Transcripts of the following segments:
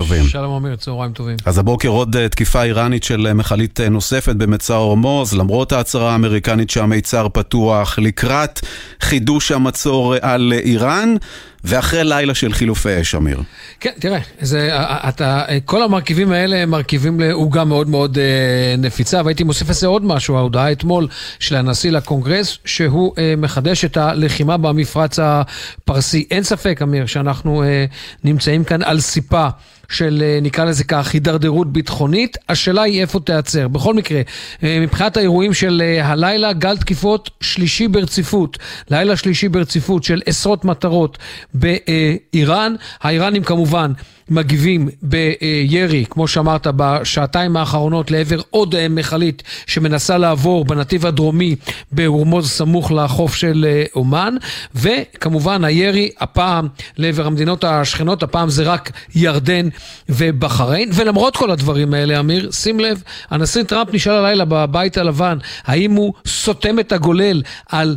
טובים. שלום אמיר, צהריים טובים. אז הבוקר עוד תקיפה איראנית של מכלית נוספת במצר הורמוז, למרות ההצהרה האמריקנית שהמיצר פתוח לקראת חידוש המצור על איראן, ואחרי לילה של חילופי אש, אמיר. כן, תראה, כל המרכיבים האלה הם מרכיבים לעוגה מאוד מאוד נפיצה, והייתי מוסיף לזה עוד משהו, ההודעה אתמול של הנשיא לקונגרס, שהוא מחדש את הלחימה במפרץ הפרסי. אין ספק, אמיר, שאנחנו נמצאים כאן על סיפה של, נקרא לזה כך, הידרדרות ביטחונית. השאלה היא איפה תיעצר. בכל מקרה, מבחינת האירועים של הלילה, גל תקיפות שלישי ברציפות, לילה שלישי ברציפות של עשרות מטרות באיראן. האיראנים כמובן מגיבים בירי, כמו שאמרת, בשעתיים האחרונות לעבר עוד מכלית שמנסה לעבור בנתיב הדרומי בהורמוז סמוך לחוף של אומן, וכמובן הירי הפעם לעבר המדינות השכנות, הפעם זה רק ירדן ובחריין. ולמרות כל הדברים האלה, אמיר, שים לב, הנשיא טראמפ נשאל הלילה בבית הלבן, האם הוא סותם את הגולל על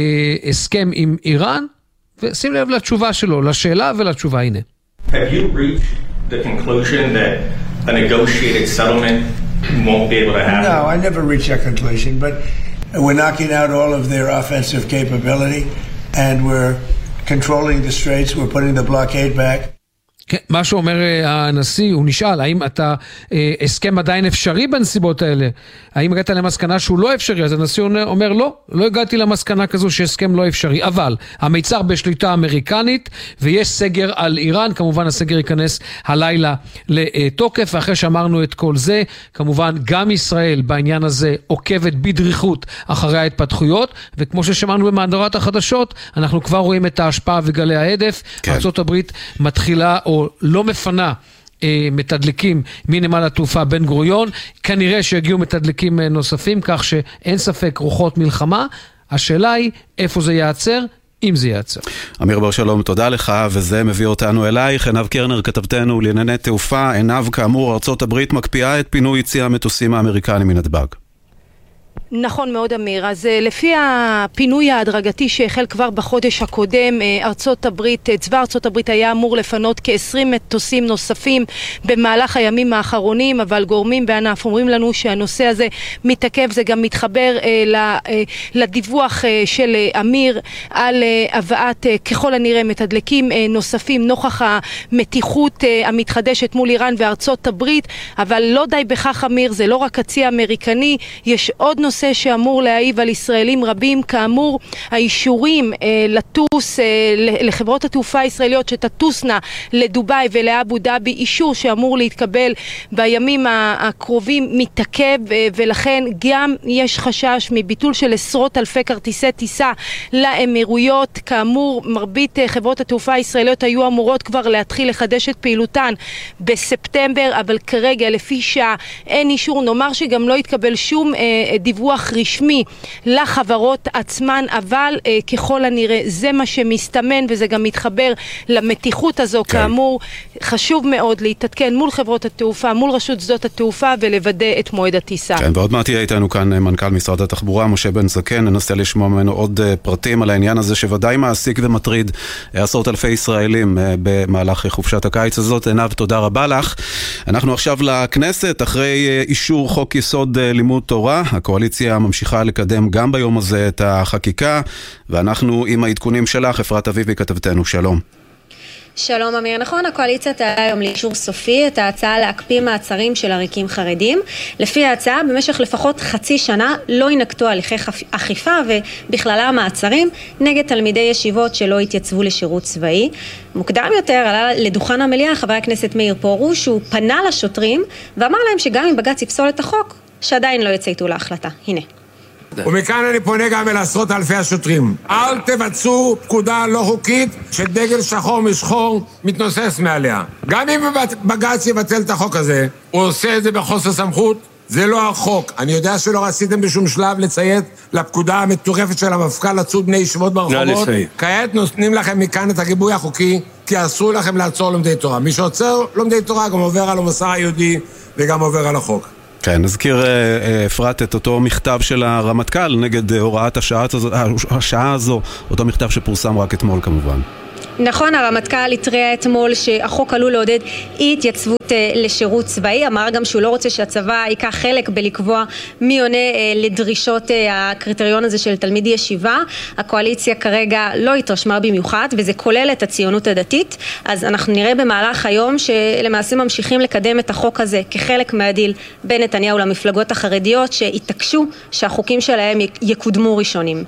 הסכם עם איראן? ושים לב לתשובה שלו, לשאלה ולתשובה, הנה. Have you reached the conclusion that a negotiated settlement won't be able to happen? No, I never reached that conclusion, but we're knocking out all of their offensive capability and we're controlling the straits, we're putting the blockade back. כן, מה שאומר הנשיא, הוא נשאל, האם אתה הסכם עדיין אפשרי בנסיבות האלה? האם הגעת למסקנה שהוא לא אפשרי? אז הנשיא אומר, לא הגעתי למסקנה כזו שהסכם לא אפשרי, אבל המיצר בשליטה אמריקנית, ויש סגר על איראן, כמובן הסגר ייכנס הלילה לתוקף, ואחרי שאמרנו את כל זה, כמובן גם ישראל בעניין הזה עוקבת בדריכות אחרי ההתפתחויות, וכמו ששמענו במהדורת החדשות, אנחנו כבר רואים את ההשפעה וגלי ההדף, כן. ארצות הברית מתחילה או לא מפנה מתדלקים מנמל התעופה בן גוריון, כנראה שיגיעו מתדלקים נוספים, כך שאין ספק רוחות מלחמה. השאלה היא איפה זה יעצר, אם זה יעצר. אמיר בר שלום, תודה לך, וזה מביא אותנו אלייך. עינב קרנר, כתבתנו לענייני תעופה. עינב, כאמור, ארצות הברית מקפיאה את פינוי יציאת המטוסים האמריקנים מנתב"ג. נכון מאוד, אמיר. אז לפי הפינוי ההדרגתי שהחל כבר בחודש הקודם, צבא ארצות הברית היה אמור לפנות כ-20 מטוסים נוספים במהלך הימים האחרונים, אבל גורמים בענף אומרים לנו שהנושא הזה מתעכב. זה גם מתחבר לדיווח של אמיר על הבאת ככל הנראה מתדלקים נוספים נוכח המתיחות המתחדשת מול איראן וארצות הברית. אבל לא די בכך, אמיר, זה לא רק הצי האמריקני, יש עוד נושא שאמור להעיב על ישראלים רבים. כאמור, האישורים לטוס לחברות התעופה הישראליות שתטוסנה לדוביי ולאבו דאבי, אישור שאמור להתקבל בימים הקרובים מתעכב, ולכן גם יש חשש מביטול של עשרות אלפי כרטיסי טיסה לאמירויות. כאמור, מרבית חברות התעופה הישראליות היו אמורות כבר להתחיל לחדש את פעילותן בספטמבר, אבל כרגע לפי שעה אין אישור. נאמר שגם לא יתקבל שום דיווח רשמי לחברות עצמן, אבל ככל הנראה זה מה שמסתמן, וזה גם מתחבר למתיחות הזו. כן. כאמור, חשוב מאוד להתעדכן מול חברות התעופה, מול רשות שדות התעופה, ולוודא את מועד הטיסה. כן, ועוד מעט יהיה איתנו כאן מנכ"ל משרד התחבורה, משה בן זקן, ננסה לשמוע ממנו עוד פרטים על העניין הזה שוודאי מעסיק ומטריד עשרות אלפי ישראלים במהלך חופשת הקיץ הזאת. עינב, תודה רבה לך. אנחנו עכשיו לכנסת, אחרי אישור חוק יסוד לימוד תורה, הקואליציה ממשיכה לקדם גם ביום הזה את החקיקה, ואנחנו עם העדכונים שלך. אפרת אביבי, כתבתנו, שלום. שלום אמיר. נכון, הקואליציה תעלה היום לאישור סופי את ההצעה להקפיא מעצרים של עריקים חרדים. לפי ההצעה, במשך לפחות חצי שנה לא ינקטו הליכי אכיפה ובכללה מעצרים נגד תלמידי ישיבות שלא התייצבו לשירות צבאי. מוקדם יותר עלה לדוכן המליאה חבר הכנסת מאיר פרוש, שהוא פנה לשוטרים ואמר להם שגם אם בג"ץ יפסול את החוק, שעדיין לא יצייתו להחלטה. הנה. ומכאן אני פונה גם אל עשרות אלפי השוטרים. אל תבצעו פקודה לא חוקית שדגל שחור משחור מתנוסס מעליה. גם אם בג"ץ יבטל את החוק הזה, הוא עושה את זה בחוסר סמכות, זה לא החוק. אני יודע שלא רציתם בשום שלב לציית לפקודה המטורפת של המפכ"ל לצוד בני ישיבות ברחובות. כעת נותנים לכם מכאן את הגיבוי החוקי, כי אסור לכם לעצור לומדי תורה. מי שעוצר לומדי תורה גם עובר על המוסר היהודי וגם עובר על החוק. כן, נזכיר אפרת את אותו מכתב של הרמטכ"ל נגד הוראת השעה הזו, אותו מכתב שפורסם רק אתמול כמובן. נכון, הרמטכ"ל התריע אתמול שהחוק עלול לעודד אי התייצבות לשירות צבאי, אמר גם שהוא לא רוצה שהצבא ייקח חלק בלקבוע מי עונה לדרישות הקריטריון הזה של תלמיד ישיבה. הקואליציה כרגע לא התרשמה במיוחד, וזה כולל את הציונות הדתית, אז אנחנו נראה במהלך היום שלמעשה ממשיכים לקדם את החוק הזה כחלק מהדיל בין נתניהו למפלגות החרדיות שהתעקשו שהחוקים שלהם יקודמו ראשונים.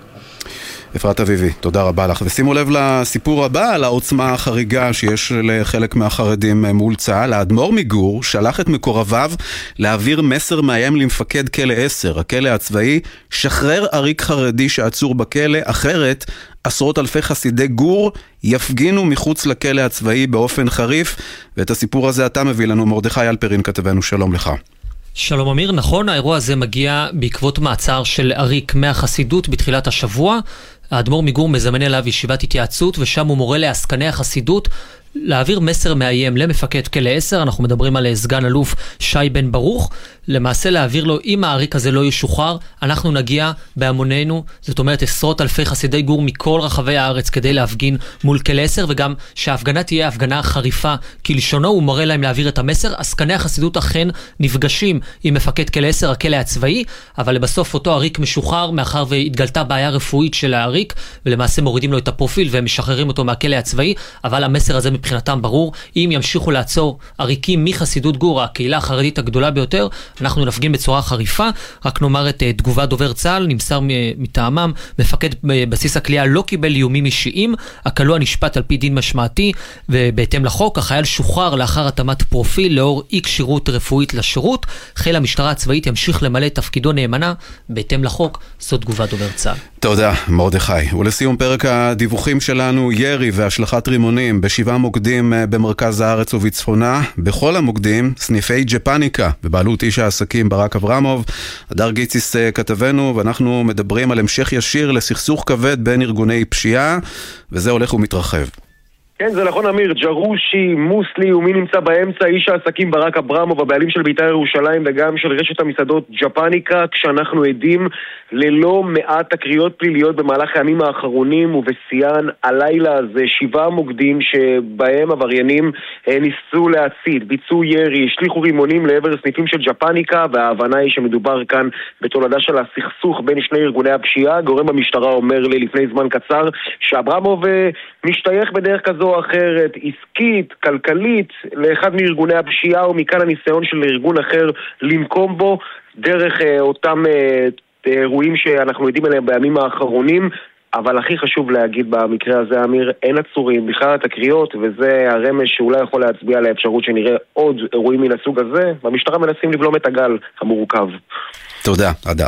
אפרת אביבי, תודה רבה לך. ושימו לב לסיפור הבא על העוצמה החריגה שיש לחלק מהחרדים מול צה"ל. האדמו"ר מגור שלח את מקורביו להעביר מסר מאיים למפקד כלא 10, הכלא הצבאי, שחרר עריק חרדי שעצור בכלא, אחרת עשרות אלפי חסידי גור יפגינו מחוץ לכלא הצבאי באופן חריף. ואת הסיפור הזה אתה מביא לנו, מרדכי אלפרין כתבנו, שלום לך. שלום אמיר, נכון, האירוע הזה מגיע בעקבות מעצר של עריק מהחסידות בתחילת השבוע. האדמו"ר מגור מזמן אליו ישיבת התייעצות, ושם הוא מורה לעסקני החסידות להעביר מסר מאיים למפקד כלא 10, אנחנו מדברים על סגן אלוף שי בן ברוך, למעשה להעביר לו, אם העריק הזה לא ישוחרר, אנחנו נגיע בהמוננו, זאת אומרת עשרות אלפי חסידי גור מכל רחבי הארץ כדי להפגין מול כלא 10, וגם שההפגנה תהיה הפגנה חריפה, כי לשונו הוא מורה להם להעביר את המסר. עסקני החסידות אכן נפגשים עם מפקד כלא 10, הכלא הצבאי, אבל לבסוף אותו עריק משוחרר, מאחר והתגלתה בעיה רפואית של העריק, ולמעשה מורידים לו את הפרופיל והם משחררים אותו מהכלא הצבאי, אבל המסר הזה מבחינתם ברור, אם ימשיכו לעצור עריקים מחסידות גור, הקהילה החרדית הגדולה ביותר, אנחנו נפגין בצורה חריפה. רק נאמר את תגובת דובר צה"ל, נמסר מטעמם, מפקד בסיס הכלייה לא קיבל איומים אישיים, הכלוא נשפט על פי דין משמעתי, ובהתאם לחוק, החייל שוחרר לאחר התאמת פרופיל לאור אי כשירות רפואית לשירות. חיל המשטרה הצבאית ימשיך למלא תפקידו נאמנה, בהתאם לחוק. זאת תגובת דובר צה"ל. תודה, מרדכי. ולסיום פרק הדיווחים שלנו, ירי והשלכת רימונים בשבעה מוקדים במרכז הארץ ובצפונה. בכל המוקדים, סניפי ג'פניקה, בבעלות איש העסקים ברק אברמוב. הדר גיציס כתבנו, ואנחנו מדברים על המשך ישיר לסכסוך כבד בין ארגוני פשיעה, וזה הולך ומתרחב. כן, זה נכון אמיר, ג'רושי, מוסלי ומי נמצא באמצע, איש העסקים ברק אברמוב, הבעלים של בית"ר ירושלים וגם של רשת המסעדות ג'פניקה, כשאנחנו עדים ללא מעט תקריות פליליות במהלך הימים האחרונים, ובשיאן הלילה הזה 7 מוקדים שבהם עבריינים ניסו להצית, ביצעו ירי, השליחו רימונים לעבר סניפים של ג'פניקה, וההבנה היא שמדובר כאן בתולדה של הסכסוך בין שני ארגוני הפשיעה. גורם במשטרה אומר לי לפני זמן קצר שאברמוב משתייך בדרך כזו או אחרת, עסקית, כלכלית, לאחד מארגוני הפשיעה, ומכאן הניסיון של ארגון אחר לנקום בו דרך אותם אירועים שאנחנו יודעים עליהם בימים האחרונים. אבל הכי חשוב להגיד במקרה הזה, אמיר, אין עצורים, בכלל התקריות, וזה הרמז שאולי יכול להצביע על האפשרות שנראה עוד אירועים מן הסוג הזה. במשטרה מנסים לבלום את הגל המורכב. תודה, אדר.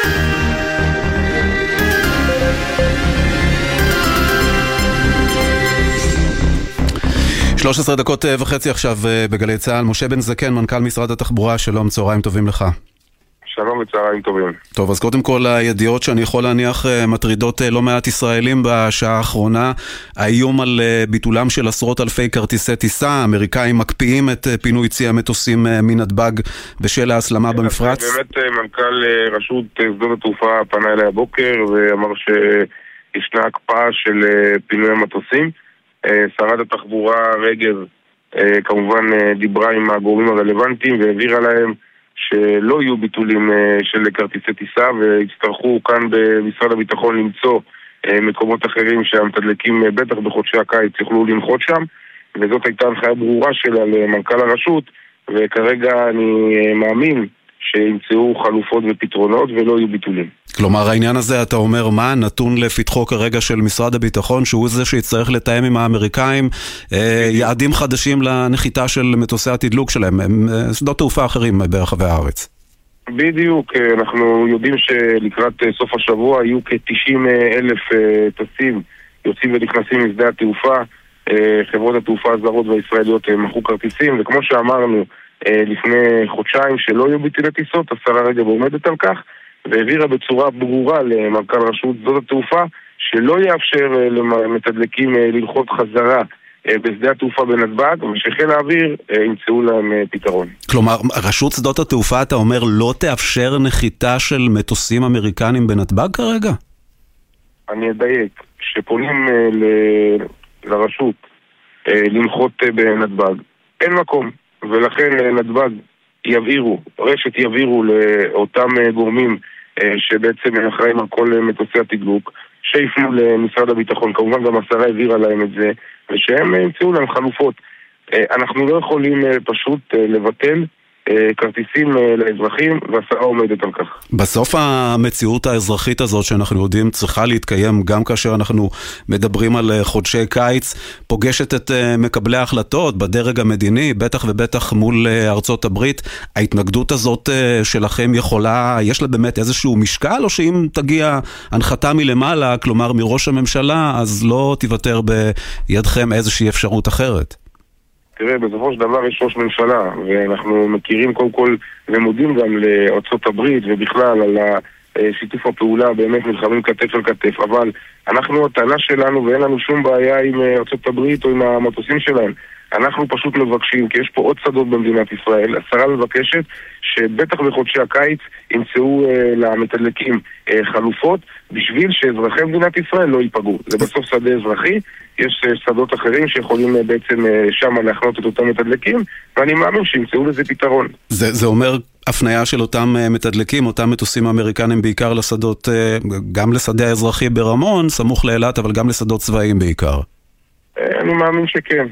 13:30 עכשיו בגלי צה"ל. משה בן זקן, מנכ"ל משרד התחבורה, שלום, צהריים טובים לך. שלום וצהריים טובים. טוב, אז קודם כל הידיעות שאני יכול להניח מטרידות לא מעט ישראלים בשעה האחרונה. האיום על ביטולם של עשרות אלפי כרטיסי טיסה, האמריקאים מקפיאים את פינוי צי המטוסים מנתב"ג בשל ההסלמה במפרץ. באמת מנכ"ל רשות שדות התעופה פנה אליי הבוקר ואמר שישנה הקפאה של פינוי המטוסים. שרת התחבורה רגב כמובן דיברה עם הגורמים הרלוונטיים והעבירה להם שלא יהיו ביטולים של כרטיסי טיסה, והצטרכו כאן במשרד הביטחון למצוא מקומות אחרים שהמתדלקים בטח בחודשי הקיץ יוכלו לנחות שם, וזאת הייתה הנחיה ברורה שלה למנכ"ל הרשות, וכרגע אני מאמין שימצאו חלופות ופתרונות ולא יהיו ביטולים. כלומר, העניין הזה, אתה אומר, מה נתון לפתחו כרגע של משרד הביטחון, שהוא זה שיצטרך לתאם עם האמריקאים יעדים חדשים לנחיתה של מטוסי התדלוק שלהם, שדות תעופה אחרים ברחבי הארץ? בדיוק, אנחנו יודעים שלקראת סוף השבוע יהיו כ-90,000 טסים יוצאים ונכנסים משדה התעופה. חברות התעופה הזרות והישראליות מכרו כרטיסים, וכמו שאמרנו לפני חודשיים שלא יהיו ביטולי טיסות, השרה רגב עומדת על כך, והעבירה בצורה ברורה למנכ"ל רשות שדות התעופה שלא יאפשר למתדלקים ללחוץ חזרה בשדה התעופה בנתב"ג, ושחיל האוויר ימצאו להם פתרון. כלומר, רשות שדות התעופה, אתה אומר, לא תאפשר נחיתה של מטוסים אמריקנים בנתב"ג כרגע? אני אדייק. כשפונים לרשות לנחות בנתב"ג. אין מקום, ולכן נתב"ג רשת יבהירו לאותם גורמים שבעצם אחראים על כל מטוסי התדלוק, שיפנו למשרד הביטחון, כמובן גם השרה העבירה להם את זה, ושהם ימצאו להם חלופות. אנחנו לא יכולים פשוט לבטל כרטיסים לאזרחים, והשרה עומדת על כך. בסוף המציאות האזרחית הזאת שאנחנו יודעים צריכה להתקיים גם כאשר אנחנו מדברים על חודשי קיץ, פוגשת את מקבלי ההחלטות בדרג המדיני, בטח ובטח מול ארצות הברית. ההתנגדות הזאת שלכם יש לה באמת איזשהו משקל, או שאם תגיע הנחתה מלמעלה, כלומר מראש הממשלה, אז לא תיוותר בידכם איזושהי אפשרות אחרת? תראה, בסופו של דבר יש ראש ממשלה, ואנחנו מכירים קודם כל ומודים גם לארצות הברית ובכלל על שיתוף הפעולה, באמת נלחמים כתף על כתף, אבל הטענה שלנו, ואין לנו שום בעיה עם ארצות הברית או עם המטוסים שלהם, אנחנו פשוט מבקשים, כי יש פה עוד שדות במדינת ישראל, השרה מבקשת שבטח בחודשי הקיץ ימצאו למתדלקים חלופות, בשביל שאזרחי מדינת ישראל לא ייפגעו. זה בסוף שדה אזרחי, יש שדות אחרים שיכולים בעצם שם להחנות את אותם מתדלקים, ואני מאמין שימצאו לזה פתרון. זה אומר הפניה של אותם מתדלקים, אותם מטוסים אמריקנים בעיקר לשדות, גם לשדה האזרחי ברמון, סמוך לאילת, אבל גם לשדות צבאיים בעיקר. אני מאמין שכן.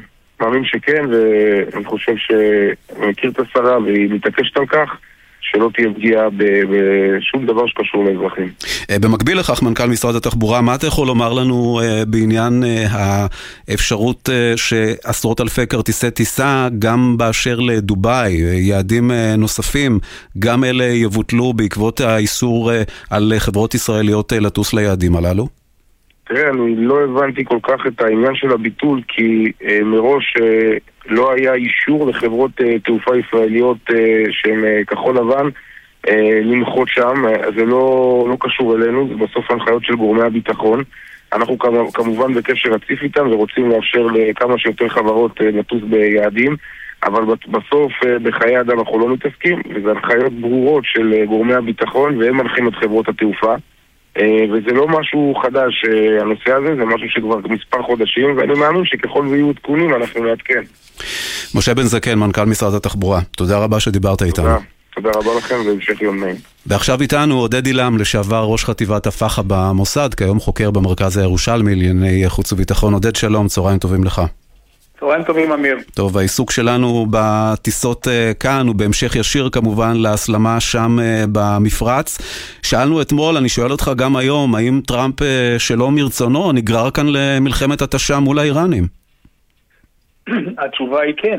ואני חושב שאני מכיר את השרה והיא מתעקשת על כך שלא תהיה פגיעה בשום דבר שקשור לאזרחים. במקביל לכך, מנכ"ל משרד התחבורה, מה אתה יכול לומר לנו בעניין האפשרות שעשרות אלפי כרטיסי טיסה, גם באשר לדובאי, יעדים נוספים, גם אלה יבוטלו בעקבות האיסור על חברות ישראליות לטוס ליעדים הללו? תראה, אני לא הבנתי כל כך את העניין של הביטול, כי מראש לא היה אישור לחברות תעופה ישראליות שהן כחול לבן לנחות שם. זה לא קשור אלינו, זה בסוף הנחיות של גורמי הביטחון. אנחנו כמובן בקשר רציף איתם ורוצים לאפשר לכמה שיותר חברות לטוס ביעדים, אבל בסוף בחיי אדם אנחנו לא מתעסקים, וזה הנחיות ברורות של גורמי הביטחון, והם מנחים את חברות התעופה. וזה לא משהו חדש, הנושא הזה, זה משהו שכבר מספר חודשים, ואני מאמין שככל ויהיו עדכונים אנחנו נעדכן. משה בן זקן, מנכ"ל משרד התחבורה, תודה רבה שדיברת איתנו. תודה רבה לכם והמשך יום נעים. ועכשיו איתנו עודד אילם, לשעבר ראש חטיבת הפחה במוסד, כיום חוקר במרכז הירושלמי לענייני חוץ וביטחון. עודד, שלום, צהריים טובים לך. צהריים טובים, אמיר. טוב, העיסוק שלנו בטיסות כאן הוא בהמשך ישיר כמובן להסלמה שם במפרץ. שאלנו אתמול, אני שואל אותך גם היום, האם טראמפ שלא מרצונו נגרר כאן למלחמת התשה מול האיראנים? התשובה היא כן,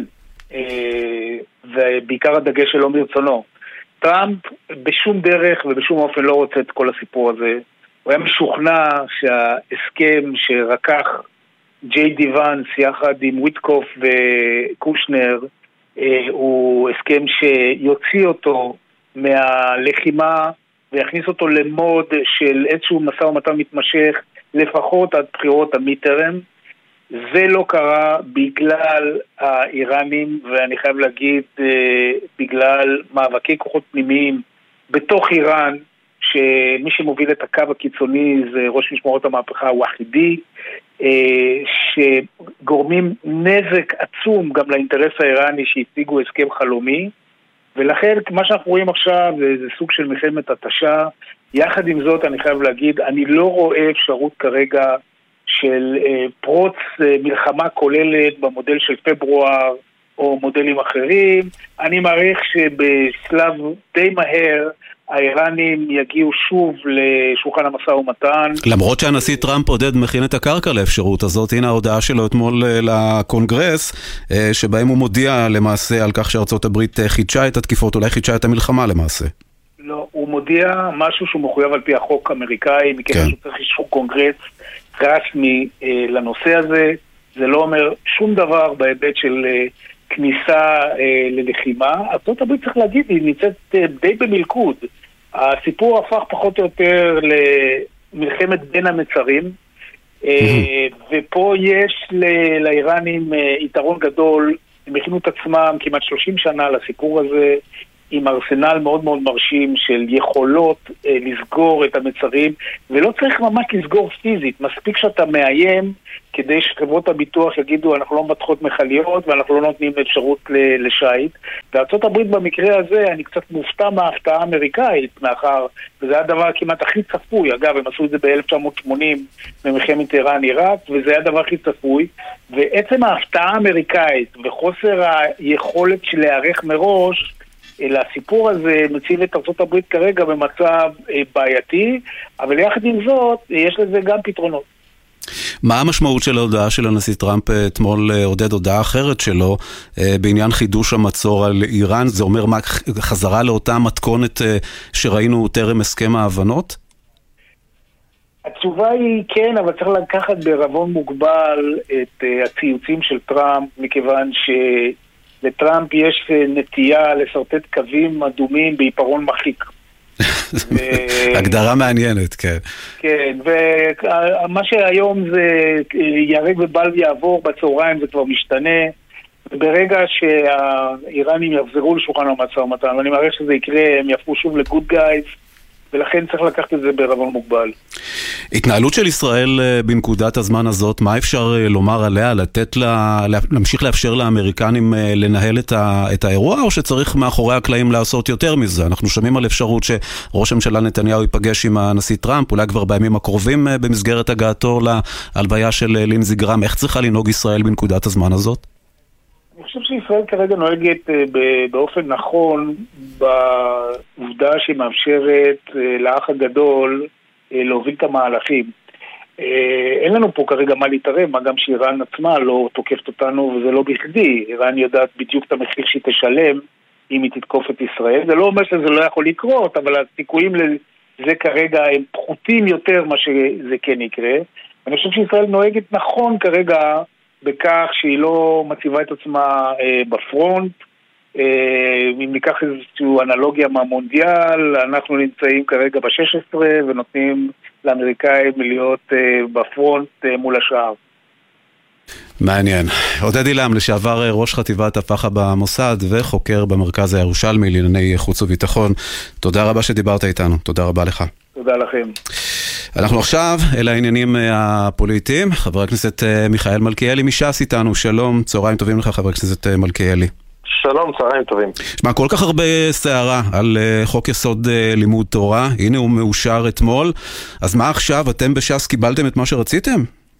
ובעיקר הדגש שלא מרצונו. טראמפ בשום דרך ובשום אופן לא רוצה את כל הסיפור הזה. הוא היה משוכנע שההסכם שרקח ג'יי די ואנס יחד עם וויטקוף וקושנר הוא הסכם שיוציא אותו מהלחימה ויכניס אותו למוד של איזשהו משא ומתן מתמשך לפחות עד בחירות המיטרם. זה לא קרה בגלל האיראנים, ואני חייב להגיד בגלל מאבקי כוחות פנימיים בתוך איראן, שמי שמוביל את הקו הקיצוני זה ראש משמרות המהפכה הוואחידי, שגורמים נזק עצום גם לאינטרס האיראני שהציגו הסכם חלומי, ולכן מה שאנחנו רואים עכשיו זה סוג של מלחמת התשה. יחד עם זאת אני חייב להגיד, אני לא רואה אפשרות כרגע של פרוץ מלחמה כוללת במודל של פברואר או מודלים אחרים. אני מעריך שבשלב די מהר האיראנים יגיעו שוב לשולחן המשא ומתן. למרות שהנשיא טראמפ עודד מכין את הקרקע לאפשרות הזאת, הנה ההודעה שלו אתמול לקונגרס, שבהם הוא מודיע למעשה על כך שארצות הברית חידשה את התקיפות, אולי חידשה את המלחמה למעשה. לא, הוא מודיע משהו שהוא מחויב על פי החוק האמריקאי, מכיוון שהוא צריך אישור קונגרס רשמי לנושא הזה. זה לא אומר שום דבר בהיבט של כניסה ללחימה. ארצות הברית, צריך להגיד, היא נמצאת די במלכוד. הסיפור הפך פחות או יותר למלחמת בין המצרים, ופה יש לאיראנים יתרון גדול. הם הכינו את עצמם כמעט 30 שנה לסיפור הזה. עם ארסנל מאוד מאוד מרשים של יכולות לסגור את המצרים, ולא צריך ממש לסגור פיזית, מספיק שאתה מאיים כדי שחברות הביטוח יגידו אנחנו לא מתחות מכליות ואנחנו לא נותנים אפשרות לשייט. בארצות הברית במקרה הזה אני קצת מופתע מההפתעה האמריקאית, מאחר וזה היה הדבר כמעט הכי צפוי. אגב, הם עשו את זה ב-1980 במלחמת איראן-עיראק, וזה היה הדבר הכי צפוי, ועצם ההפתעה האמריקאית וחוסר היכולת של להיערך מראש לסיפור הזה מציב את ארצות הברית כרגע במצב בעייתי, אבל יחד עם זאת יש לזה גם פתרונות. מה המשמעות של ההודעה של הנשיא טראמפ אתמול עודד הודעה אחרת שלו בעניין חידוש המצור על איראן? זה אומר מה, חזרה לאותה מתכונת שראינו טרם הסכם ההבנות? התשובה היא כן, אבל צריך לקחת בערבון מוגבל את הציוצים של טראמפ, מכיוון שלטראמפ יש נטייה לסרטט קווים אדומים בעיפרון מחיק. הגדרה מעניינת, כן. כן, ומה שהיום זה ירק ובל יעבור, בצהריים זה כבר משתנה, וברגע שהאיראנים יחזרו לשולחן המשא ומתן, ואני מעריך שזה יקרה, הם יהפכו שוב לגוד גייז, ולכן צריך לקחת את זה בערבון מוגבל. התנהלות של ישראל בנקודת הזמן הזאת, מה אפשר לומר עליה? להמשיך לאפשר לאמריקנים לנהל את האירוע, או שצריך מאחורי הקלעים לעשות יותר מזה? אנחנו שומעים על אפשרות שראש הממשלה נתניהו ייפגש עם הנשיא טראמפ, אולי כבר בימים הקרובים במסגרת הגעתו להלוויה של לינזי גרם. איך צריכה לנהוג ישראל בנקודת הזמן הזאת? אני חושב שישראל כרגע נוהגת באופן נכון בעובדה שהיא מאפשרת לאח הגדול להוביל את המהלכים. אין לנו פה כרגע מה להתערב, מה גם שאיראן עצמה לא תוקפת אותנו, וזה לא בכדי. איראן יודעת בדיוק את המחיר שהיא תשלם אם היא תתקוף את ישראל. זה לא אומר שזה לא יכול לקרות, אבל הסיכויים לזה כרגע הם פחותים יותר מה שזה כן יקרה. אני חושב שישראל נוהגת נכון כרגע בכך שהיא לא מציבה את עצמה בפרונט. אם ניקח איזושהי אנלוגיה מהמונדיאל, אנחנו נמצאים כרגע ב-16 ונותנים לאמריקאים להיות בפרונט מול השאר. מעניין. עודד אילם, לשעבר ראש חטיבת הפח"ע במוסד וחוקר במרכז הירושלמי לענייני חוץ וביטחון, תודה רבה שדיברת איתנו. תודה רבה לך. תודה לכם. אנחנו עכשיו אל העניינים הפוליטיים. חבר הכנסת מיכאל מלכיאלי מש"ס איתנו. שלום, צהריים טובים לך חבר הכנסת מלכיאלי. שלום, צהריים טובים. שמע, כל כך הרבה סערה על חוק יסוד לימוד תורה, הנה הוא מאושר אתמול, אז מה עכשיו? אתם בש"ס קיבלתם את מה שרציתם?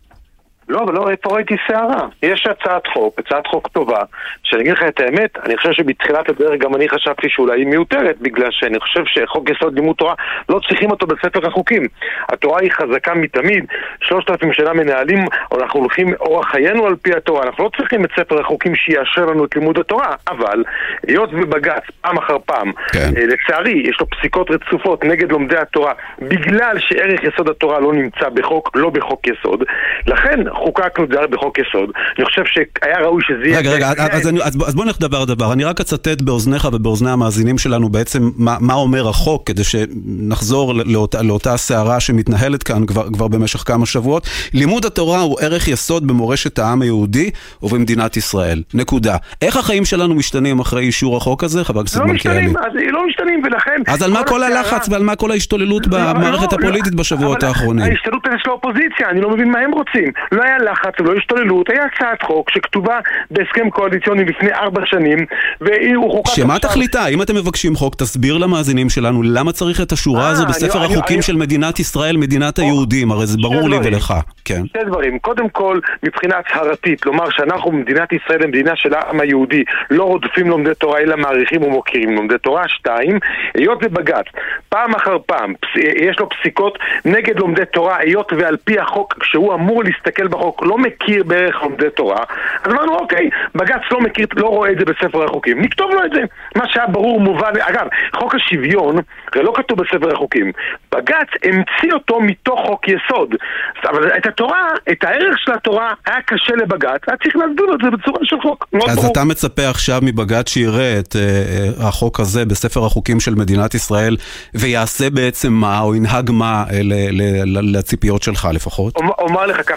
לא, אבל לא, איפה ראיתי סערה? יש הצעת חוק טובה, שאני אגיד לך את האמת, אני חושב שבתחילת הדרך גם אני חשבתי שאולי היא מיותרת, בגלל שאני חושב שחוק יסוד לימוד תורה לא צריכים אותו בספר החוקים. התורה היא חזקה מתמיד, 3,000 שנה מנהלים, אנחנו הולכים אורח חיינו על פי התורה, אנחנו לא צריכים את ספר החוקים שיאשר לנו את לימוד התורה, אבל היות ובג"ץ פעם אחר פעם, לצערי יש לו פסיקות רצופות נגד לומדי התורה, בגלל שערך יסוד התורה לא נמצא בחוק, לא בחוק יסוד, לכן חוקקנו את זה בחוק יסוד. אני חושב שהיה ראוי שזה יהיה... רגע, אז בוא נלך דבר. אני רק אצטט באוזניך ובאוזני המאזינים שלנו בעצם מה אומר החוק, כדי שנחזור לאותה הסערה שמתנהלת כאן כבר במשך כמה שבועות. לימוד התורה הוא ערך יסוד במורשת העם היהודי ובמדינת ישראל. נקודה. איך החיים שלנו משתנים אחרי אישור החוק הזה, חבר הכנסת מלכיאלי? לא משתנים, ולכן... אז על מה כל הלחץ ועל מה כל ההשתוללות במערכת הפוליטית בשבועות האחרונים? ההשתוללות של האופוזיציה, אני לא מבין מה הם רוצים. לא היה לחץ ולא השתוללות, היה הצעת חוק שכתובה בהסכם קואליציוני לפני 4 שנים, והוא חוקק... שמה תכליתה? אם אתם מבקשים חוק, תסביר למאזינים שלנו למה צריך את השורה הזו בספר החוקים של מדינת ישראל, מדינת היהודים, הרי זה ברור לי ולך. שתי דברים. קודם כל, מבחינה הצהרתית, לומר שאנחנו במדינת ישראל למדינה של העם היהודי, לא רודפים לומדי תורה, אלא מעריכים ומוקירים לומדי תורה. 2, היות ובג"ץ, פעם אחר פעם, יש לו פסיקות נגד לומדי תורה, היות ועל פי החוק, כשהוא אמור להסתכל בחוק, לא מכיר בערך לומדי תורה, אז אמרנו, אוקיי, בג"ץ לא מכיר, לא רואה את זה בספר החוקים, נכתוב לו את זה. מה שהיה ברור מובן, אגב, חוק השוויון, זה לא כתוב בספר החוקים. בג"ץ המציא אותו מתוך חוק יסוד. אבל את התורה, את הערך של התורה, היה קשה לבג"ץ, היה צריך להסביר את זה בצורה של חוק. אז אתה מצפה עכשיו מבג"ץ שיראה את החוק הזה בספר החוקים של מדינת ישראל, ויעשה בעצם מה, או ינהג מה לציפיות שלך לפחות? אומר לך ככה, אני כבר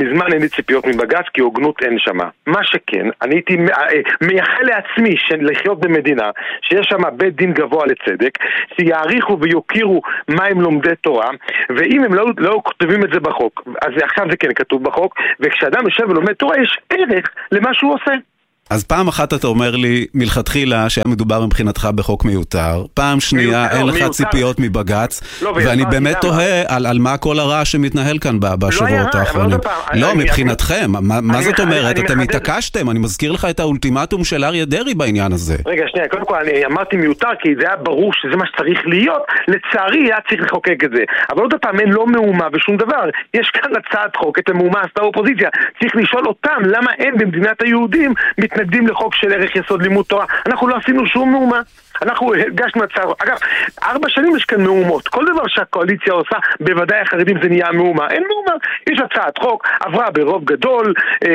מזמן אין לי ציפיות מבג"ץ, כי הוגנות אין שמה. מה שכן, אני הייתי מייחל לעצמי לחיות במדינה שיש שם בית דין גבוה לצדק, שיעריכו ויוקירו מה הם לומדי תורה, ואם הם לא כותבים את זה בחוק, אז עכשיו זה כן כתוב בחוק, וכשאדם יושב ולומד תורה יש ערך למה שהוא עושה. אז פעם אחת אתה אומר לי מלכתחילה שהיה מדובר מבחינתך בחוק מיותר, פעם שנייה אין לך ציפיות מבג"ץ, ואני באמת תוהה על מה כל הרע שמתנהל כאן בשבועות האחרונים. לא, מבחינתכם, מה זאת אומרת? אתם התעקשתם, אני מזכיר לך את האולטימטום של אריה דרעי בעניין הזה. רגע, שנייה, קודם כל אני אמרתי מיותר כי זה היה ברור שזה מה שצריך להיות, לצערי היה צריך לחוקק את זה, אבל עוד פעם אין לא מאומה ושום דבר, יש כאן הצעת חוק, את המאומה עשתה האופוזיציה, צריך לשאול אותם למה הם במדינת היהודים מתנגדים לחוק של ערך יסוד לימוד תורה. אנחנו לא עשינו שום מאומה. אנחנו הגשנו הצעה. אגב, 4 שנים יש כאן מאומות. כל דבר שהקואליציה עושה, בוודאי החרדים זה נהיה מאומה. אין מאומה. יש הצעת חוק, עברה ברוב גדול,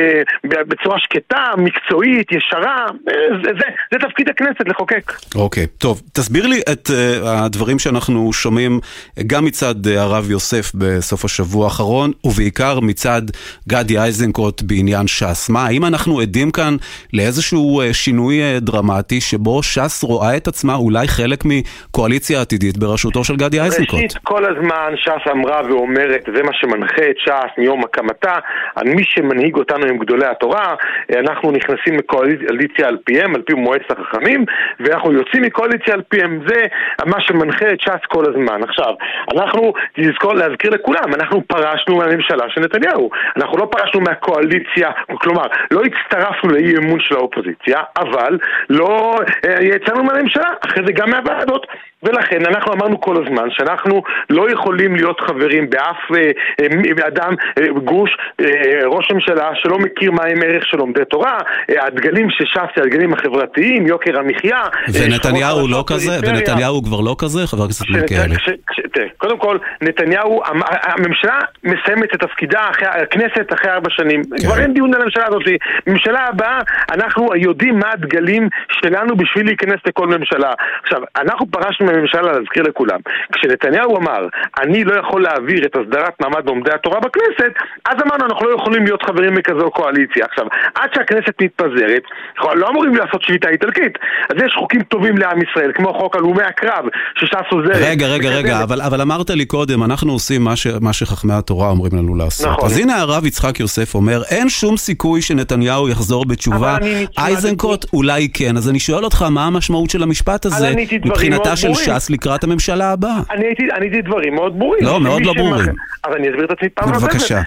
בצורה שקטה, מקצועית, ישרה. זה תפקיד הכנסת לחוקק. אוקיי, טוב. תסביר לי את הדברים שאנחנו שומעים גם מצד הרב יוסף בסוף השבוע האחרון, ובעיקר מצד גדי איזנקוט בעניין ש"ס. מה, האם אנחנו עדים כאן לאיזשהו שינוי דרמטי שבו ש"ס רואה את עצמה אולי חלק מקואליציה עתידית בראשותו של גדי איזנקוט? ראשית, כל הזמן ש"ס אמרה ואומרת, זה מה שמנחה את ש"ס מיום הקמתה, מי שמנהיג אותנו עם גדולי התורה, אנחנו נכנסים מקואליציה על פיהם, על פי מועצת החכמים, ואנחנו יוצאים מקואליציה על פיהם, זה מה שמנחה את ש"ס כל הזמן. עכשיו, אנחנו להזכיר לכולם, אנחנו פרשנו מהממשלה של נתניהו, אנחנו לא פרשנו מהקואליציה, כלומר, לא הצטרפנו לאי אמון של האופוזיציה, אבל לא יצאנו מהממשלה, אחרי זה גם מהוועדות. ולכן אנחנו אמרנו כל הזמן שאנחנו לא יכולים להיות חברים באף אדם, גוש, ראש הממשלה שלא מכיר מה הם ערך של לומדי תורה, הדגלים שש"ס, הדגלים החברתיים, יוקר המחיה. ונתניהו לא כזה? ונתניהו כבר לא כזה? חבר הכנסת מלכיאלי. קודם כל, נתניהו, הממשלה מסיימת את תפקידה, הכנסת אחרי 4 שנים. כבר אין דיון על הממשלה הזאת. ממשלה הבאה, אנחנו יודעים מה הדגלים שלנו בשביל להיכנס לכל ממשלה. עכשיו, אנחנו פרשנו מהממשלה להזכיר לכולם. כשנתניהו אמר, אני לא יכול להעביר את הסדרת מעמד לומדי התורה בכנסת, אז אמרנו, אנחנו לא יכולים להיות חברים מכזו קואליציה. עכשיו, עד שהכנסת מתפזרת, לא אמורים לעשות שביתה איטלקית. אז יש חוקים טובים לעם ישראל, כמו חוק הלומי הקרב, שש"ס עוזרת. רגע, אבל אמרת לי קודם, אנחנו עושים מה שחכמי התורה אומרים לנו לעשות. נכון. אז הנה הרב יצחק יוסף אומר, אין שום סיכוי שנתניהו יחזור בתשובה. איזנקוט אולי כן. אז אני שואל אותך, מה המשמעות של המשפט הזה מבחינתה של ש"ס לקראת הממשלה הבאה? אני הייתי דברים מאוד ברורים. לא, מאוד לא ברורים. אבל אני אסביר את עצמי פעם. בבקשה.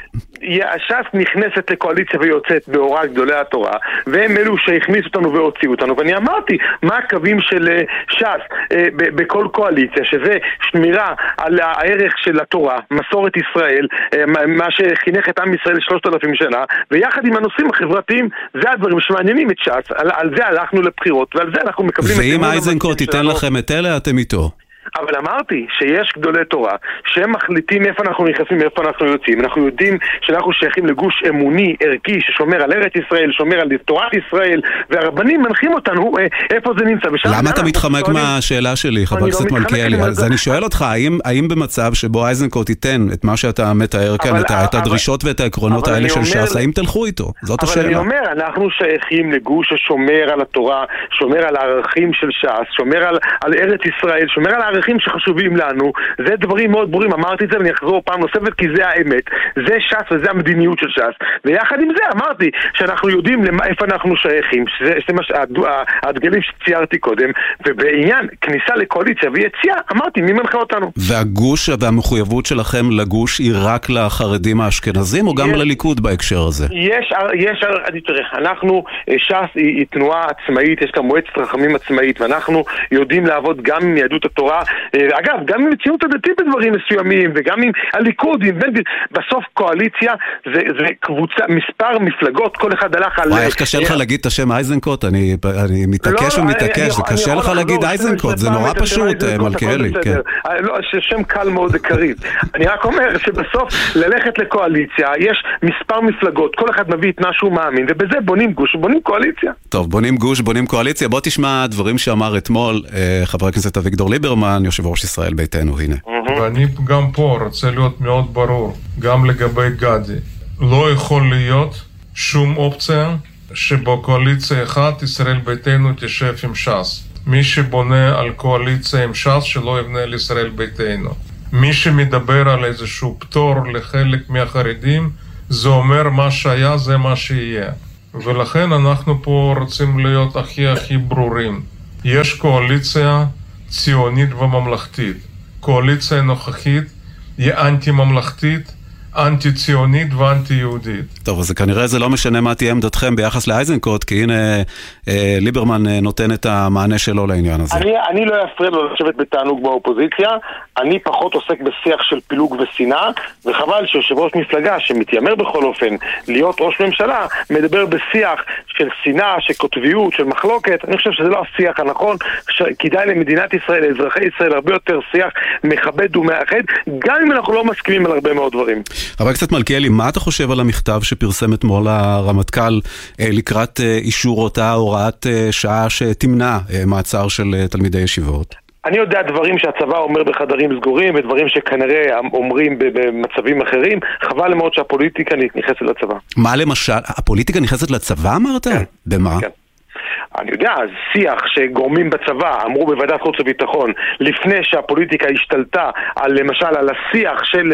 ש"ס נכנסת לקואליציה ויוצאת בהוראה גדולי התורה, והם אלו שהכניסו אותנו והוציאו אותנו, ואני אמרתי, מה הקווים של ש"ס בכל קואליציה, שזה שמירה על הערך של התורה, מסורת ישראל, מה שחינך את עם ישראל 3,000 שנה, ויחד עם הנושאים החברתיים, זה הדברים שמעניינים את ש"ס, על זה הלכנו לבחירות, ועל זה אנחנו מקבלים... ואם איזנקוט ייתן לכם את אלה, אתם איתו. אבל אמרתי שיש גדולי תורה שהם מחליטים איפה אנחנו נכנסים, איפה אנחנו יוצאים. אנחנו יודעים שאנחנו שייכים לגוש אמוני, ערכי, ששומר על ארץ ישראל, שומר על תורת ישראל, והרבנים מנחים אותנו איפה זה נמצא. למה אתה מתחמק מהשאלה שלי, חבר הכנסת מלכיאלי? אז אני שואל אותך, האם במצב שבו איזנקוט ייתן את מה שאתה מתאר כאן, את הדרישות ואת העקרונות האלה של ש"ס, האם תלכו איתו? זאת השאלה. אבל אני אומר, אנחנו שייכים לגוש ששומר על התורה, שומר על הערכים של ש"ס, שומר על ארץ ישראל, שומר על הערכים שחשובים לנו. זה דברים מאוד ברורים, אמרתי את זה ואני אחזור פעם נוספת כי זה האמת, זה ש"ס וזה המדיניות של ש"ס, ויחד עם זה אמרתי שאנחנו יודעים איפה אנחנו שייכים, שזה הדגלים שציירתי קודם, ובעניין כניסה לקואליציה ויציאה, אמרתי מי מנחה אותנו. והגוש והמחויבות שלכם לגוש היא רק לחרדים האשכנזים או גם לליכוד בהקשר הזה? אני תראה, אנחנו, ש"ס היא תנועה עצמאית, יש לה מועצת חכמים עצמאית, ואנחנו יודעים לעבוד גם עם יהדות התורה, אגב, גם עם הציונות הדתית בדברים מסוימים, וגם עם הליכוד, בסוף קואליציה זה קבוצה, מספר מפלגות, כל אחד הלך על... איך קשה לך להגיד את השם איזנקוט? אני מתעקש ומתעקש, זה קשה לך להגיד איזנקוט, זה נורא פשוט, מלכיאלי. לא, שם קל מאוד קריב. אני רק אומר שבסוף ללכת לקואליציה, יש מספר מפלגות, כל אחד מביא את מה שהוא מאמין, ובזה בונים גוש, בונים קואליציה. טוב, בונים גוש, בונים קואליציה. בוא תשמע דברים שאמר אתמול חבר הכנסת אביגדור ליברמן, יושב ראש ישראל ביתנו, הנה. ואני גם פה רוצה להיות מאוד ברור, גם לגבי גדי. לא יכול להיות שום אופציה שבקואליציה אחת ישראל ביתנו תשב עם ש"ס. מי שבונה על קואליציה עם ש"ס שלא יבנה על ישראל ביתנו. מי שמדבר על איזשהו פטור לחלק מהחרדים, זה אומר מה שהיה זה מה שיהיה. ולכן אנחנו פה רוצים להיות הכי ברורים. יש קואליציה ציונית וממלכתית. קואליציה נוכחית היא אנטי-ממלכתית, אנטי-ציונית ואנטי-יהודית. טוב, אז כנראה זה לא משנה מה תהיה עמדתכם ביחס לאייזנקוט, כי הנה ליברמן נותן את המענה שלו לעניין הזה. אני לא אפריע לו לשבת בתענוג באופוזיציה, אני פחות עוסק בשיח של פילוג ושנאה, וחבל שיושב ראש מפלגה שמתיימר בכל אופן להיות ראש ממשלה, מדבר בשיח של שנאה, של כותביות, של מחלוקת. אני חושב שזה לא השיח הנכון, כדאי למדינת ישראל, לאזרחי ישראל, הרבה יותר שיח מכבד ומאחד, גם אם אנחנו לא מסכימים על הרבה מאוד דברים. חבר הכנסת מלכיאלי, מה אתה חושב על המכתב שפרסם אתמול הרמטכ"ל לקראת אישור אותה הוראת שעה שתמנע מעצר של תלמידי ישיבות? אני יודע דברים שהצבא אומר בחדרים סגורים ודברים שכנראה אומרים במצבים אחרים. חבל מאוד שהפוליטיקה נכנסת לצבא. מה למשל? הפוליטיקה נכנסת לצבא אמרת? כן. במה? כן. אני יודע, שיח שגורמים בצבא אמרו בוועדת חוץ וביטחון לפני שהפוליטיקה השתלטה על למשל על השיח של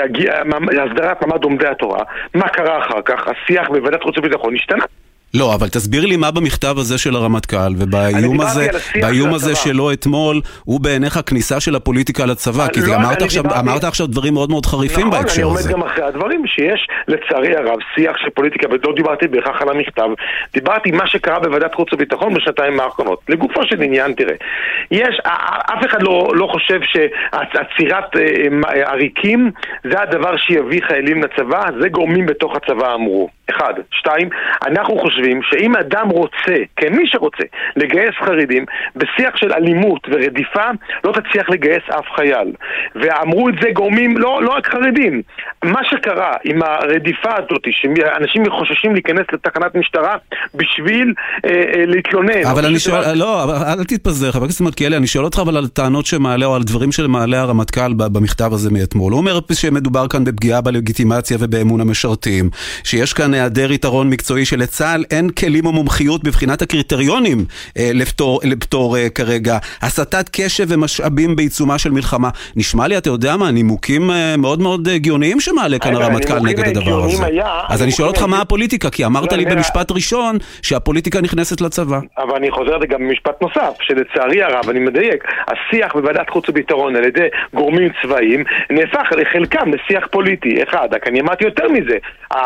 הסדרת מעמד לומדי התורה, מה קרה אחר כך? השיח בוועדת חוץ וביטחון השתנה. לא, אבל תסביר לי מה במכתב הזה של הרמטכ"ל ובאיום הזה שלו אתמול הוא בעיניך כניסה של הפוליטיקה לצבא, כי אמרת עכשיו דברים מאוד מאוד חריפים בהקשר הזה. נכון, אני עומד גם אחרי הדברים שיש לצערי הרב שיח של פוליטיקה, ולא דיברתי בהכרח על המכתב, דיברתי מה שקרה בוועדת חוץ וביטחון בשנתיים האחרונות. לגופו של עניין, תראה, אף אחד לא חושב שעצירת עריקים זה הדבר שיביא חיילים לצבא, זה גורמים בתוך הצבא אמרו. 1, 2, אנחנו חושבים שאם אדם רוצה, כן, מי שרוצה, לגייס חרדים, בשיח של אלימות ורדיפה, לא תצליח לגייס אף חייל. ואמרו את זה גורמים, לא רק חרדים. מה שקרה עם הרדיפה הזאת, שאנשים חוששים להיכנס לתחנת משטרה בשביל להתלונן. אבל אני שואל, לא, אל תתפזר, חבר הכנסת מלכיאלי, אני שואל אותך אבל על טענות שמעלה, או על דברים שמעלה הרמטכ"ל במכתב הזה מאתמול. הוא אומר שמדובר כאן בפגיעה בלגיטימציה ובאמון המשרתים, שיש כאן היעדר יתרון מקצועי שלצה"ל אין כלים או מומחיות בבחינת הקריטריונים לפתור כרגע. הסטת קשב ומשאבים בעיצומה של מלחמה. נשמע לי, אתה יודע מה, נימוקים מאוד מאוד הגיוניים שמעלה כאן הרמטכ"ל נגד הדבר הזה. אז אני שואל אותך מה הפוליטיקה, כי אמרת לי במשפט ראשון שהפוליטיקה נכנסת לצבא. אבל אני חוזר גם במשפט נוסף, שלצערי הרב, אני מדייק, השיח בוועדת חוץ וביטחון על ידי גורמים צבאיים נהפך לחלקם לשיח פוליטי. אחד, אני אמרתי יותר מזה,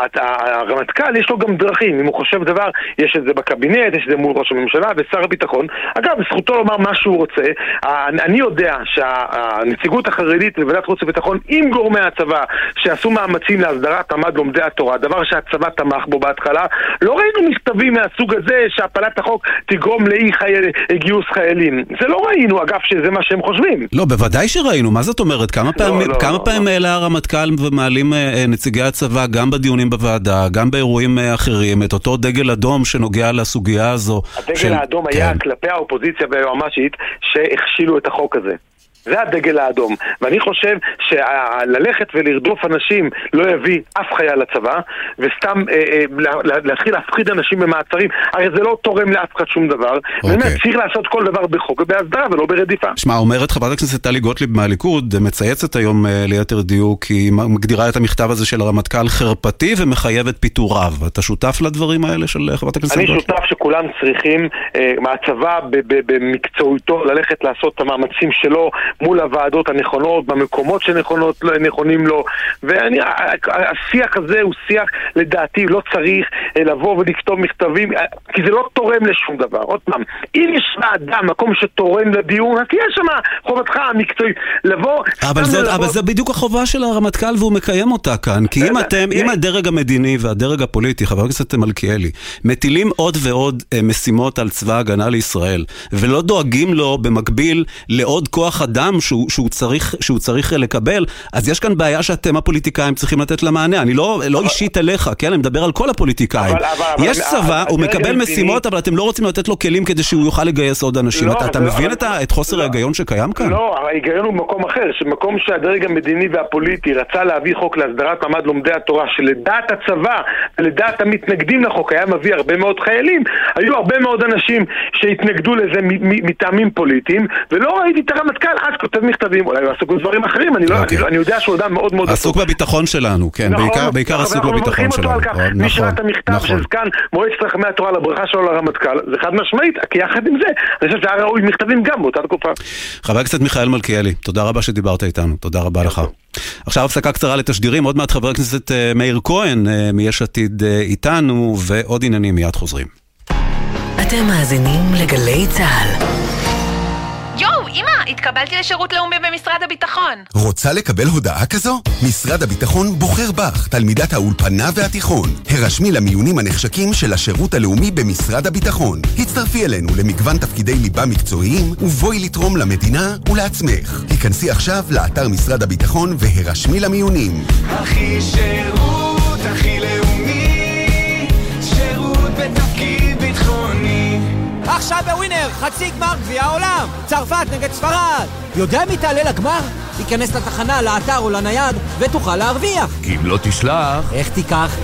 הרמטכ"ל יש לו גם דרכים, אם הוא חושב דבר, יש את זה בקבינט, יש את זה מול ראש הממשלה ושר הביטחון. אגב, זכותו לומר מה שהוא רוצה. אני יודע שהנציגות החרדית בוועדת חוץ וביטחון עם גורמי הצבא שעשו מאמצים להסדרת מעמד לומדי התורה, דבר שהצבא תמך בו בהתחלה, לא ראינו מכתבים מהסוג הזה שהפלת החוק תגרום לאי גיוס חיילים. זה לא ראינו, אגב, שזה מה שהם חושבים. לא, בוודאי שראינו. מה זאת אומרת? כמה פעמים העלה הרמטכ"ל ומעלים נציגי הצבא גם בדיונים בוועדה, גם באירועים אחרים, את אותו דגל אדום שנוגע לסוגיה הזו. הדגל האדום היה כלפי האופוזיציה והיועמ"שית שהכשילו את החוק הזה. זה הדגל האדום. ואני חושב שללכת ולרדוף אנשים לא יביא אף חייל לצבא, וסתם להתחיל להפחיד אנשים במעצרים, הרי זה לא תורם לאף אחד שום דבר. באמת צריך לעשות כל דבר בחוק ובהסדרה ולא ברדיפה. שמע, אומרת חברת הכנסת טלי גוטליב מהליכוד, מצייצת היום ליתר דיוק, היא מגדירה את המכתב הזה של הרמטכ"ל חרפתי ומחייבת פיטוריו. אתה שותף לדברים האלה של חברת הכנסת גוטליב? אני שותף שכולם צריכים מהצבא במקצועיתו ללכת לעשות את המאמצים שלו מול הוועדות הנכונות, במקומות שנכונים לו, והשיח הזה הוא שיח, לדעתי, לא צריך לבוא ולכתוב מכתבים, כי זה לא תורם לשום דבר. עוד פעם, אם יש לאדם מקום שתורם לדיון, אז תהיה שם חובתך המקצועית, לבוא... אבל זה בדיוק החובה של הרמטכ"ל, והוא מקיים אותה כאן, כי אם הדרג המדיני והדרג הפוליטי, חבר הכנסת מלכיאלי, מטילים עוד ועוד משימות על צבא הגנה לישראל, ולא דואגים לו במקביל לעוד כוח אדם העם שהוא צריך לקבל, אז יש כאן בעיה שאתם הפוליטיקאים צריכים לתת למענה. אני לא אישית עליך, כן? אני מדבר על כל הפוליטיקאים. יש צבא, הוא מקבל משימות, אבל אתם לא רוצים לתת לו כלים כדי שהוא יוכל לגייס עוד אנשים. אתה מבין את חוסר ההיגיון שקיים כאן? לא, ההיגיון הוא במקום אחר, שמקום שהדרג המדיני והפוליטי רצה להביא חוק להסדרת מעמד לומדי התורה, שלדעת הצבא ולדעת המתנגדים לחוק היה מביא הרבה מאוד חיילים, היו הרבה מאוד אנשים שהתנגדו לזה מטעמים פוליטיים, ולא ראיתי את הרמטכ"ל אז כותב מכתבים, אולי הוא עסוק בדברים אחרים, אני יודע שהוא אדם מאוד מאוד עסוק בביטחון שלנו, כן, בעיקר עסוק בביטחון שלנו. מי שראה את המכתב של סגן מועצת חכמי התורה לברכה שלו לרמטכ"ל, זה חד משמעית, כי יחד עם זה, אני חושב שהיה ראוי מכתבים גם באותה תקופה. חבר הכנסת מיכאל מלכיאלי, תודה רבה שדיברת איתנו, תודה רבה לך. עכשיו הפסקה קצרה לתשדירים, עוד מעט חבר הכנסת מאיר כהן מיש עתיד איתנו, ועוד עניינים מיד חוזרים. אתם מאזינים לגלי צהל. יואו, אמא, התקבלתי לשירות לאומי במשרד הביטחון. רוצה לקבל הודעה כזו? משרד הביטחון בוחר בך, תלמידת האולפנה והתיכון. הרשמי למיונים הנחשקים של השירות הלאומי במשרד הביטחון. הצטרפי אלינו למגוון תפקידי ליבה מקצועיים, ובואי לתרום למדינה ולעצמך. היכנסי עכשיו לאתר משרד הביטחון והרשמי למיונים. הכי שירות, הכי לאומי, שירות בתפקיד ביטחוני. עכשיו בווינר, חצי גמר גביע העולם, צרפת נגד ספרד. יודע מי תעלה לגמר? תיכנס לתחנה, לאתר או לנייד ותוכל להרוויח. אם לא תשלח, איך תיקח?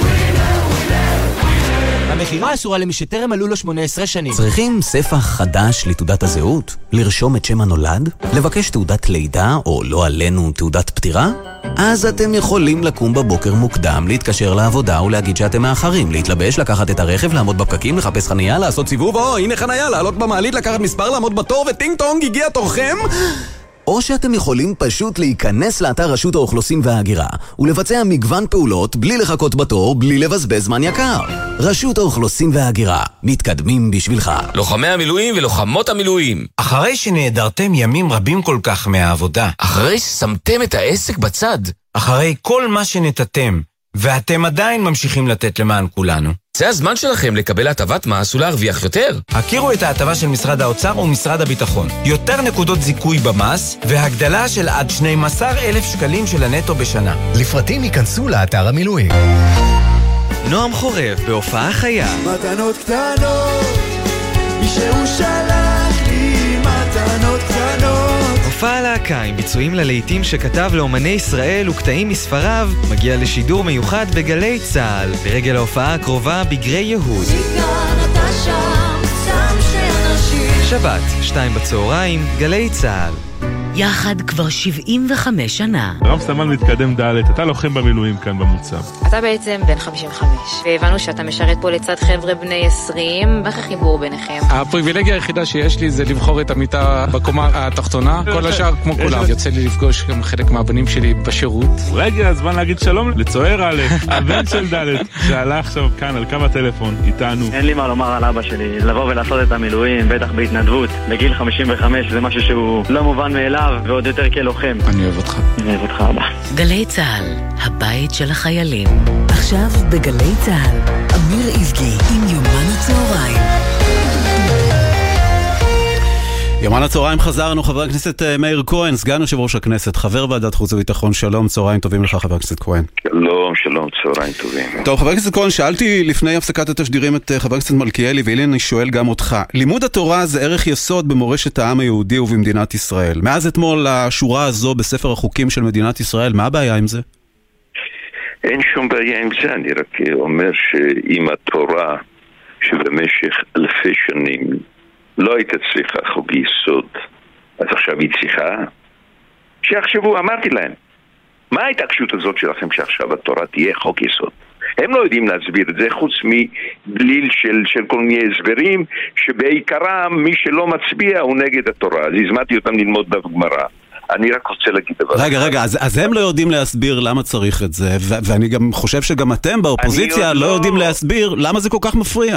המחירה אסורה למי שטרם מלאו לו 18 שנים. צריכים ספח חדש לתעודת הזהות? לרשום את שם הנולד? לבקש תעודת לידה או לא עלינו תעודת פטירה? אז אתם יכולים לקום בבוקר מוקדם, להתקשר לעבודה ולהגיד שאתם מאחרים, להתלבש, לקחת את הרכב, לעמוד בפקקים, לחפש חנייה, לעשות סיבוב, הנה חנייה, לעלות במעלית, לקחת מספר, לעמוד בתור וטינג טונג, הגיע תורכם? או שאתם יכולים פשוט להיכנס לאתר רשות האוכלוסין וההגירה ולבצע מגוון פעולות בלי לחכות בתור, בלי לבזבז זמן יקר. רשות האוכלוסין וההגירה, מתקדמים בשבילך. לוחמי המילואים ולוחמות המילואים. אחרי שנעדרתם ימים רבים כל כך מהעבודה, אחרי ששמתם את העסק בצד, אחרי כל מה שנתתם, ואתם עדיין ממשיכים לתת למען כולנו, זה הזמן שלכם לקבל הטבת מס ולהרוויח יותר. הכירו את ההטבה של משרד האוצר ומשרד הביטחון. יותר נקודות זיכוי במס, והגדלה של עד 12,000 שקלים של הנטו בשנה. לפרטים ייכנסו לאתר המילואים. נועם חורב בהופעה חיה. מתנות קטנות, מי שהוא שלח לי מתנות קטנות. הופעה להקה עם ביצועים ללהיטים שכתב לאומני ישראל וקטעים מספריו, מגיע לשידור מיוחד בגלי צהל ברגל ההופעה הקרובה בגרי יהוד. שבת, 2:00, גלי צהל. יחד כבר 75 שנה. רב סמל מתקדם ד', אתה לוחם במילואים כאן במוצב. אתה בעצם בן 55, והבנו שאתה משרת פה לצד חבר'ה בני 20, איך החיבור ביניכם? הפריבילגיה היחידה שיש לי זה לבחור את המיטה בקומה התחתונה, כל השאר כמו כולם. יוצא לי לפגוש גם חלק מהבנים שלי בשירות. אולי הגיע הזמן להגיד שלום לצוער א', הבן של ד', שעלה עכשיו כאן על קו הטלפון איתנו. אין לי מה לומר על אבא שלי, לבוא ולעשות את המילואים, בטח בהתנדבות, בגיל 55 זה משהו שהוא לא מובן מאליו. ועוד יותר כלוחם. אני אוהב אותך. אני אוהב אותך אבא. גלי צהל, הבית של החיילים. עכשיו בגלי צהל, אמיר איבגי עם יומן הצהריים. יומן הצהריים חזרנו, חבר הכנסת מאיר כהן, סגן יושב ראש הכנסת, חבר ועדת חוץ וביטחון, שלום, צהריים טובים לך חבר הכנסת כהן. שלום, צהריים טובים. טוב, חבר הכנסת כהן, שאלתי לפני הפסקת התשדירים את חבר הכנסת מלכיאלי, והנה אני שואל גם אותך. לימוד התורה זה ערך יסוד במורשת העם היהודי ובמדינת ישראל. מאז אתמול השורה הזו בספר החוקים של מדינת ישראל, מה הבעיה עם זה? אין שום בעיה עם זה, אני רק אומר שאם התורה שבמשך אלפי שנים לא הייתה צריכה חוק יסוד, אז עכשיו היא צריכה? שיחשבו, אמרתי להם, מה ההתעקשות הזאת שלכם שעכשיו התורה תהיה חוק יסוד? הם לא יודעים להסביר את זה חוץ מבליל של כל מיני הסברים שבעיקרם מי שלא מצביע הוא נגד התורה. אז הזמנתי אותם ללמוד דף גמרא. אני רק רוצה להגיד דבר. רגע, אז הם לא יודעים להסביר למה צריך את זה, ואני גם חושב שגם אתם באופוזיציה לא יודעים להסביר למה זה כל כך מפריע.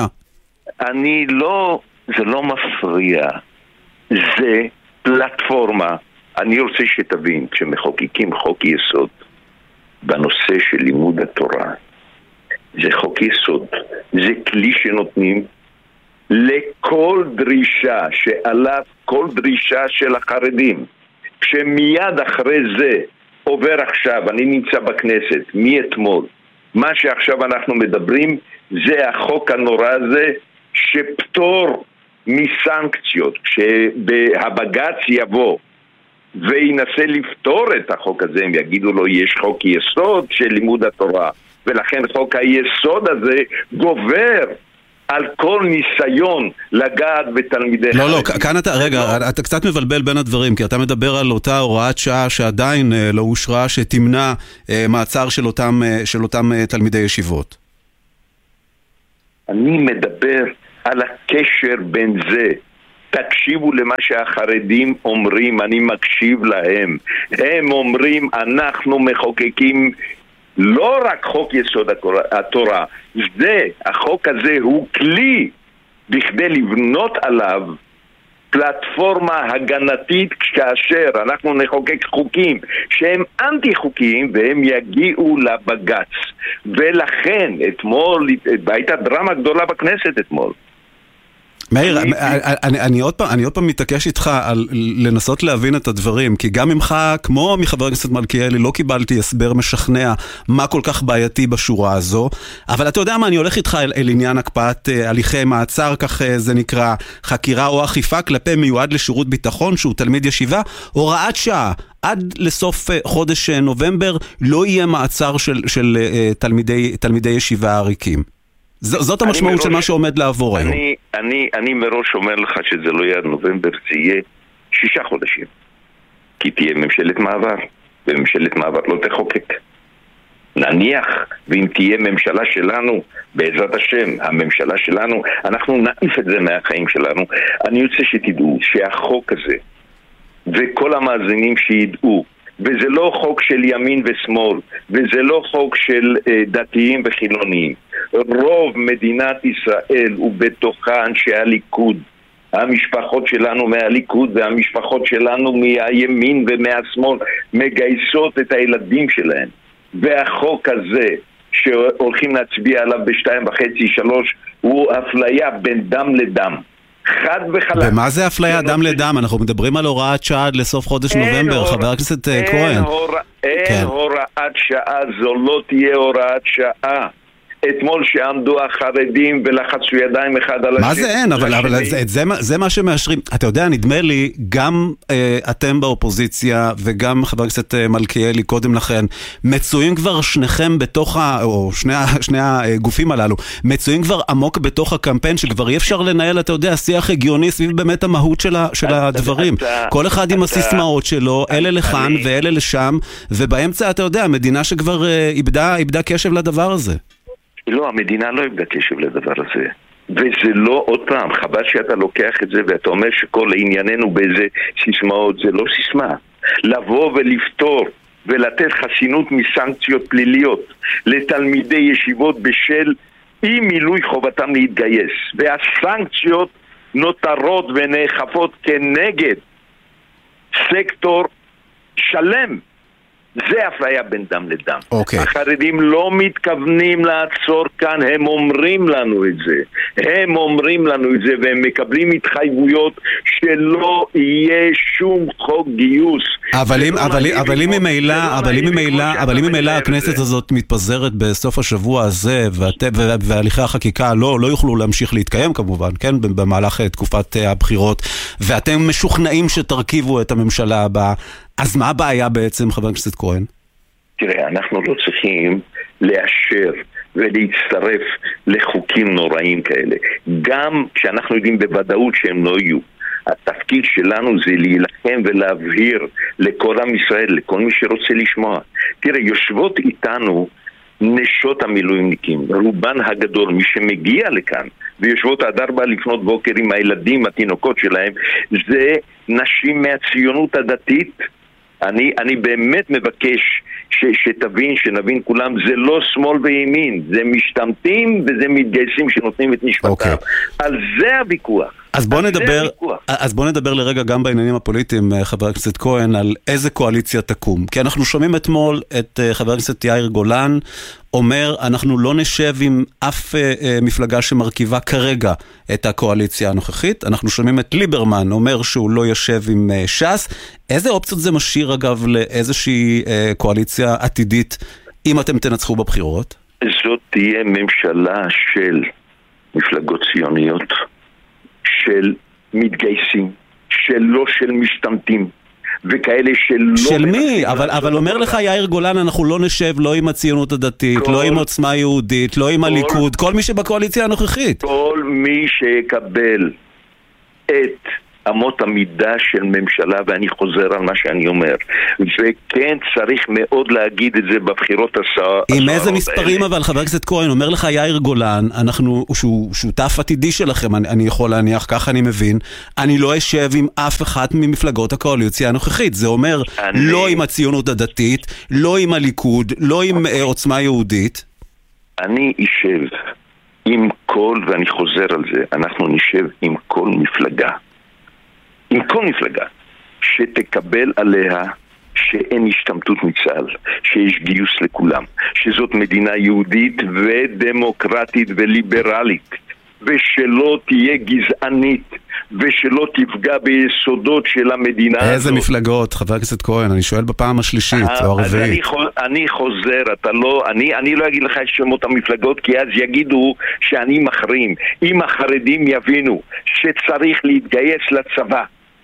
זה לא מפריע, זה פלטפורמה. אני רוצה שתבין, כשמחוקקים חוק יסוד בנושא של לימוד התורה, זה חוק יסוד, זה כלי שנותנים לכל דרישה שעלה, כל דרישה של החרדים, שמיד אחרי זה עובר עכשיו, אני נמצא בכנסת מאתמול, מה שעכשיו אנחנו מדברים זה החוק הנורא הזה שפטור מסנקציות. כשהבג"ץ יבוא וינסה לפתור את החוק הזה, הם יגידו לו יש חוק יסוד של לימוד התורה, ולכן חוק היסוד הזה גובר על כל ניסיון לגעת בתלמידי חרדים. לא, כאן אתה, רגע, אתה קצת מבלבל בין הדברים, כי אתה מדבר על אותה הוראת שעה שעדיין לא אושרה, שתמנע מעצר של אותם תלמידי ישיבות. אני מדבר על הקשר בין זה. תקשיבו למה שהחרדים אומרים, אני מקשיב להם. הם אומרים, אנחנו מחוקקים לא רק חוק יסוד התורה, החוק הזה הוא כלי בכדי לבנות עליו פלטפורמה הגנתית, כאשר אנחנו נחוקק חוקים שהם אנטי חוקיים והם יגיעו לבג"ץ. ולכן אתמול הייתה דרמה גדולה בכנסת אתמול. מאיר, אני עוד פעם מתעקש איתך על לנסות להבין את הדברים, כי גם ממך, כמו מחבר הכנסת מלכיאלי, לא קיבלתי הסבר משכנע מה כל כך בעייתי בשורה הזו, אבל אתה יודע מה, אני הולך איתך אל עניין הקפאת הליכי מעצר, כך זה נקרא, חקירה או אכיפה כלפי מיועד לשירות ביטחון שהוא תלמיד ישיבה, הוראת שעה. עד לסוף חודש נובמבר לא יהיה מעצר של תלמידי ישיבה עריקים. זאת המשמעות של מה שעומד לעבור היום. אני מראש אומר לך שזה לא יהיה נובמבר, זה יהיה 6 חודשים. כי תהיה ממשלת מעבר, וממשלת מעבר לא תחוקק. נניח, ואם תהיה ממשלה שלנו, בעזרת השם, הממשלה שלנו, אנחנו נעיף את זה מהחיים שלנו. אני רוצה שתדעו שהחוק הזה, וכל המאזינים שידעו, וזה לא חוק של ימין ושמאל, וזה לא חוק של דתיים וחילוניים. רוב מדינת ישראל ובתוכה אנשי הליכוד, המשפחות שלנו מהליכוד והמשפחות שלנו מהימין ומהשמאל מגייסות את הילדים שלהם. והחוק הזה שהולכים להצביע עליו ב2.5-3 הוא אפליה בין דם לדם. חד וחלק. ומה זה אפליה דם לדם? אנחנו מדברים על הוראת שעה עד לסוף חודש נובמבר, חבר הכנסת כהן. אין הוראת שעה, זו לא תהיה הוראת שעה. אתמול שעמדו החרדים ולחצו ידיים אחד על השני. מה זה אין? אבל זה מה שמאשרים. אתה יודע, נדמה לי, גם אתם באופוזיציה וגם חבר הכנסת מלכיאלי קודם לכן, מצויים כבר שניכם בתוך, או שני הגופים הללו, מצויים כבר עמוק בתוך הקמפיין, שכבר אי אפשר לנהל, אתה יודע, שיח הגיוני סביב באמת המהות של הדברים. כל אחד עם הסיסמאות שלו, אלה לכאן ואלה לשם, ובאמצע, אתה יודע, מדינה שכבר איבדה קשב לדבר הזה. לא, המדינה לא איבדה קשב לדבר הזה. וזה לא, עוד פעם, חבל שאתה לוקח את זה ואתה אומר שכל ענייננו באיזה סיסמאות, זה לא סיסמה. לבוא ולפתור ולתת חסינות מסנקציות פליליות לתלמידי ישיבות בשל אי מילוי חובתם להתגייס. והסנקציות נותרות ונאכפות כנגד סקטור שלם. זה אפליה בין דם לדם. החרדים לא מתכוונים לעצור כאן, הם אומרים לנו את זה. והם מקבלים התחייבויות שלא יהיה שום חוק גיוס. אבל אם ממילא הכנסת הזאת מתפזרת בסוף השבוע הזה, והליכי החקיקה לא יוכלו להמשיך להתקיים כמובן, כן, במהלך תקופת הבחירות, ואתם משוכנעים שתרכיבו את הממשלה הבאה, אז מה הבעיה בעצם, חבר הכנסת כהן? תראה, אנחנו לא צריכים לאשר ולהצטרף לחוקים נוראים כאלה. גם כשאנחנו יודעים בוודאות שהם לא יהיו. התפקיד שלנו זה להילחם ולהבהיר לכל עם ישראל, לכל מי שרוצה לשמוע. תראה, יושבות איתנו נשות המילואימניקים, רובן הגדול, מי שמגיע לכאן, ויושבות עד 4 לפנות בוקר עם הילדים, התינוקות שלהם, זה נשים מהציונות הדתית. אני באמת מבקש שתבין, שנבין כולם, זה לא שמאל וימין, זה משתמטים וזה מתגייסים שנותנים את נשמתם. על זה הוויכוח. אז בוא נדבר לרגע גם בעניינים הפוליטיים, חבר הכנסת כהן, על איזה קואליציה תקום. כי אנחנו שומעים אתמול את חבר הכנסת יאיר גולן אומר, אנחנו לא נשב עם אף מפלגה שמרכיבה כרגע את הקואליציה הנוכחית. אנחנו שומעים את ליברמן אומר שהוא לא יושב עם ש"ס. איזה אופציות זה משאיר אגב לאיזושהי קואליציה עתידית אם אתם תנצחו בבחירות? זאת תהיה ממשלה של מפלגות ציוניות, של מתגייסים, שלא של משתמטים, וכאלה שלא... של מי? אבל אומר לך יאיר גולן, אנחנו לא נשב לא עם הציונות הדתית, לא עם עוצמה יהודית, לא עם הליכוד, כל מי שבקואליציה הנוכחית. כל מי שיקבל את אמות המידה של ממשלה, ואני חוזר על מה שאני אומר, וכן צריך מאוד להגיד את זה בבחירות הסוערות. עם איזה מספרים אבל, חבר הכנסת כהן, אומר לך יאיר גולן, שהוא שותף עתידי שלכם, אני יכול להניח, ככה אני מבין, אני לא אשב עם אף אחת ממפלגות הקואליציה הנוכחית. זה אומר לא עם הציונות הדתית, לא עם הליכוד, לא עם עוצמה יהודית. אני אשב עם כל, ואני חוזר על זה, אנחנו נשב עם כל מפלגה. עם כל מפלגה שתקבל עליה שאין השתמטות מצה"ל, שיש גיוס לכולם, שזאת מדינה יהודית ודמוקרטית וליברלית, ושלא תהיה גזענית, ושלא תפגע ביסודות של המדינה הזאת. איזה מפלגות, חבר הכנסת כהן? אני שואל בפעם השלישית או הרביעית. אני חוזר, אני לא אגיד לך את שמות המפלגות, כי אז יגידו שאני מחרים. אם החרדים יבינו שצריך להתגייס לצבא,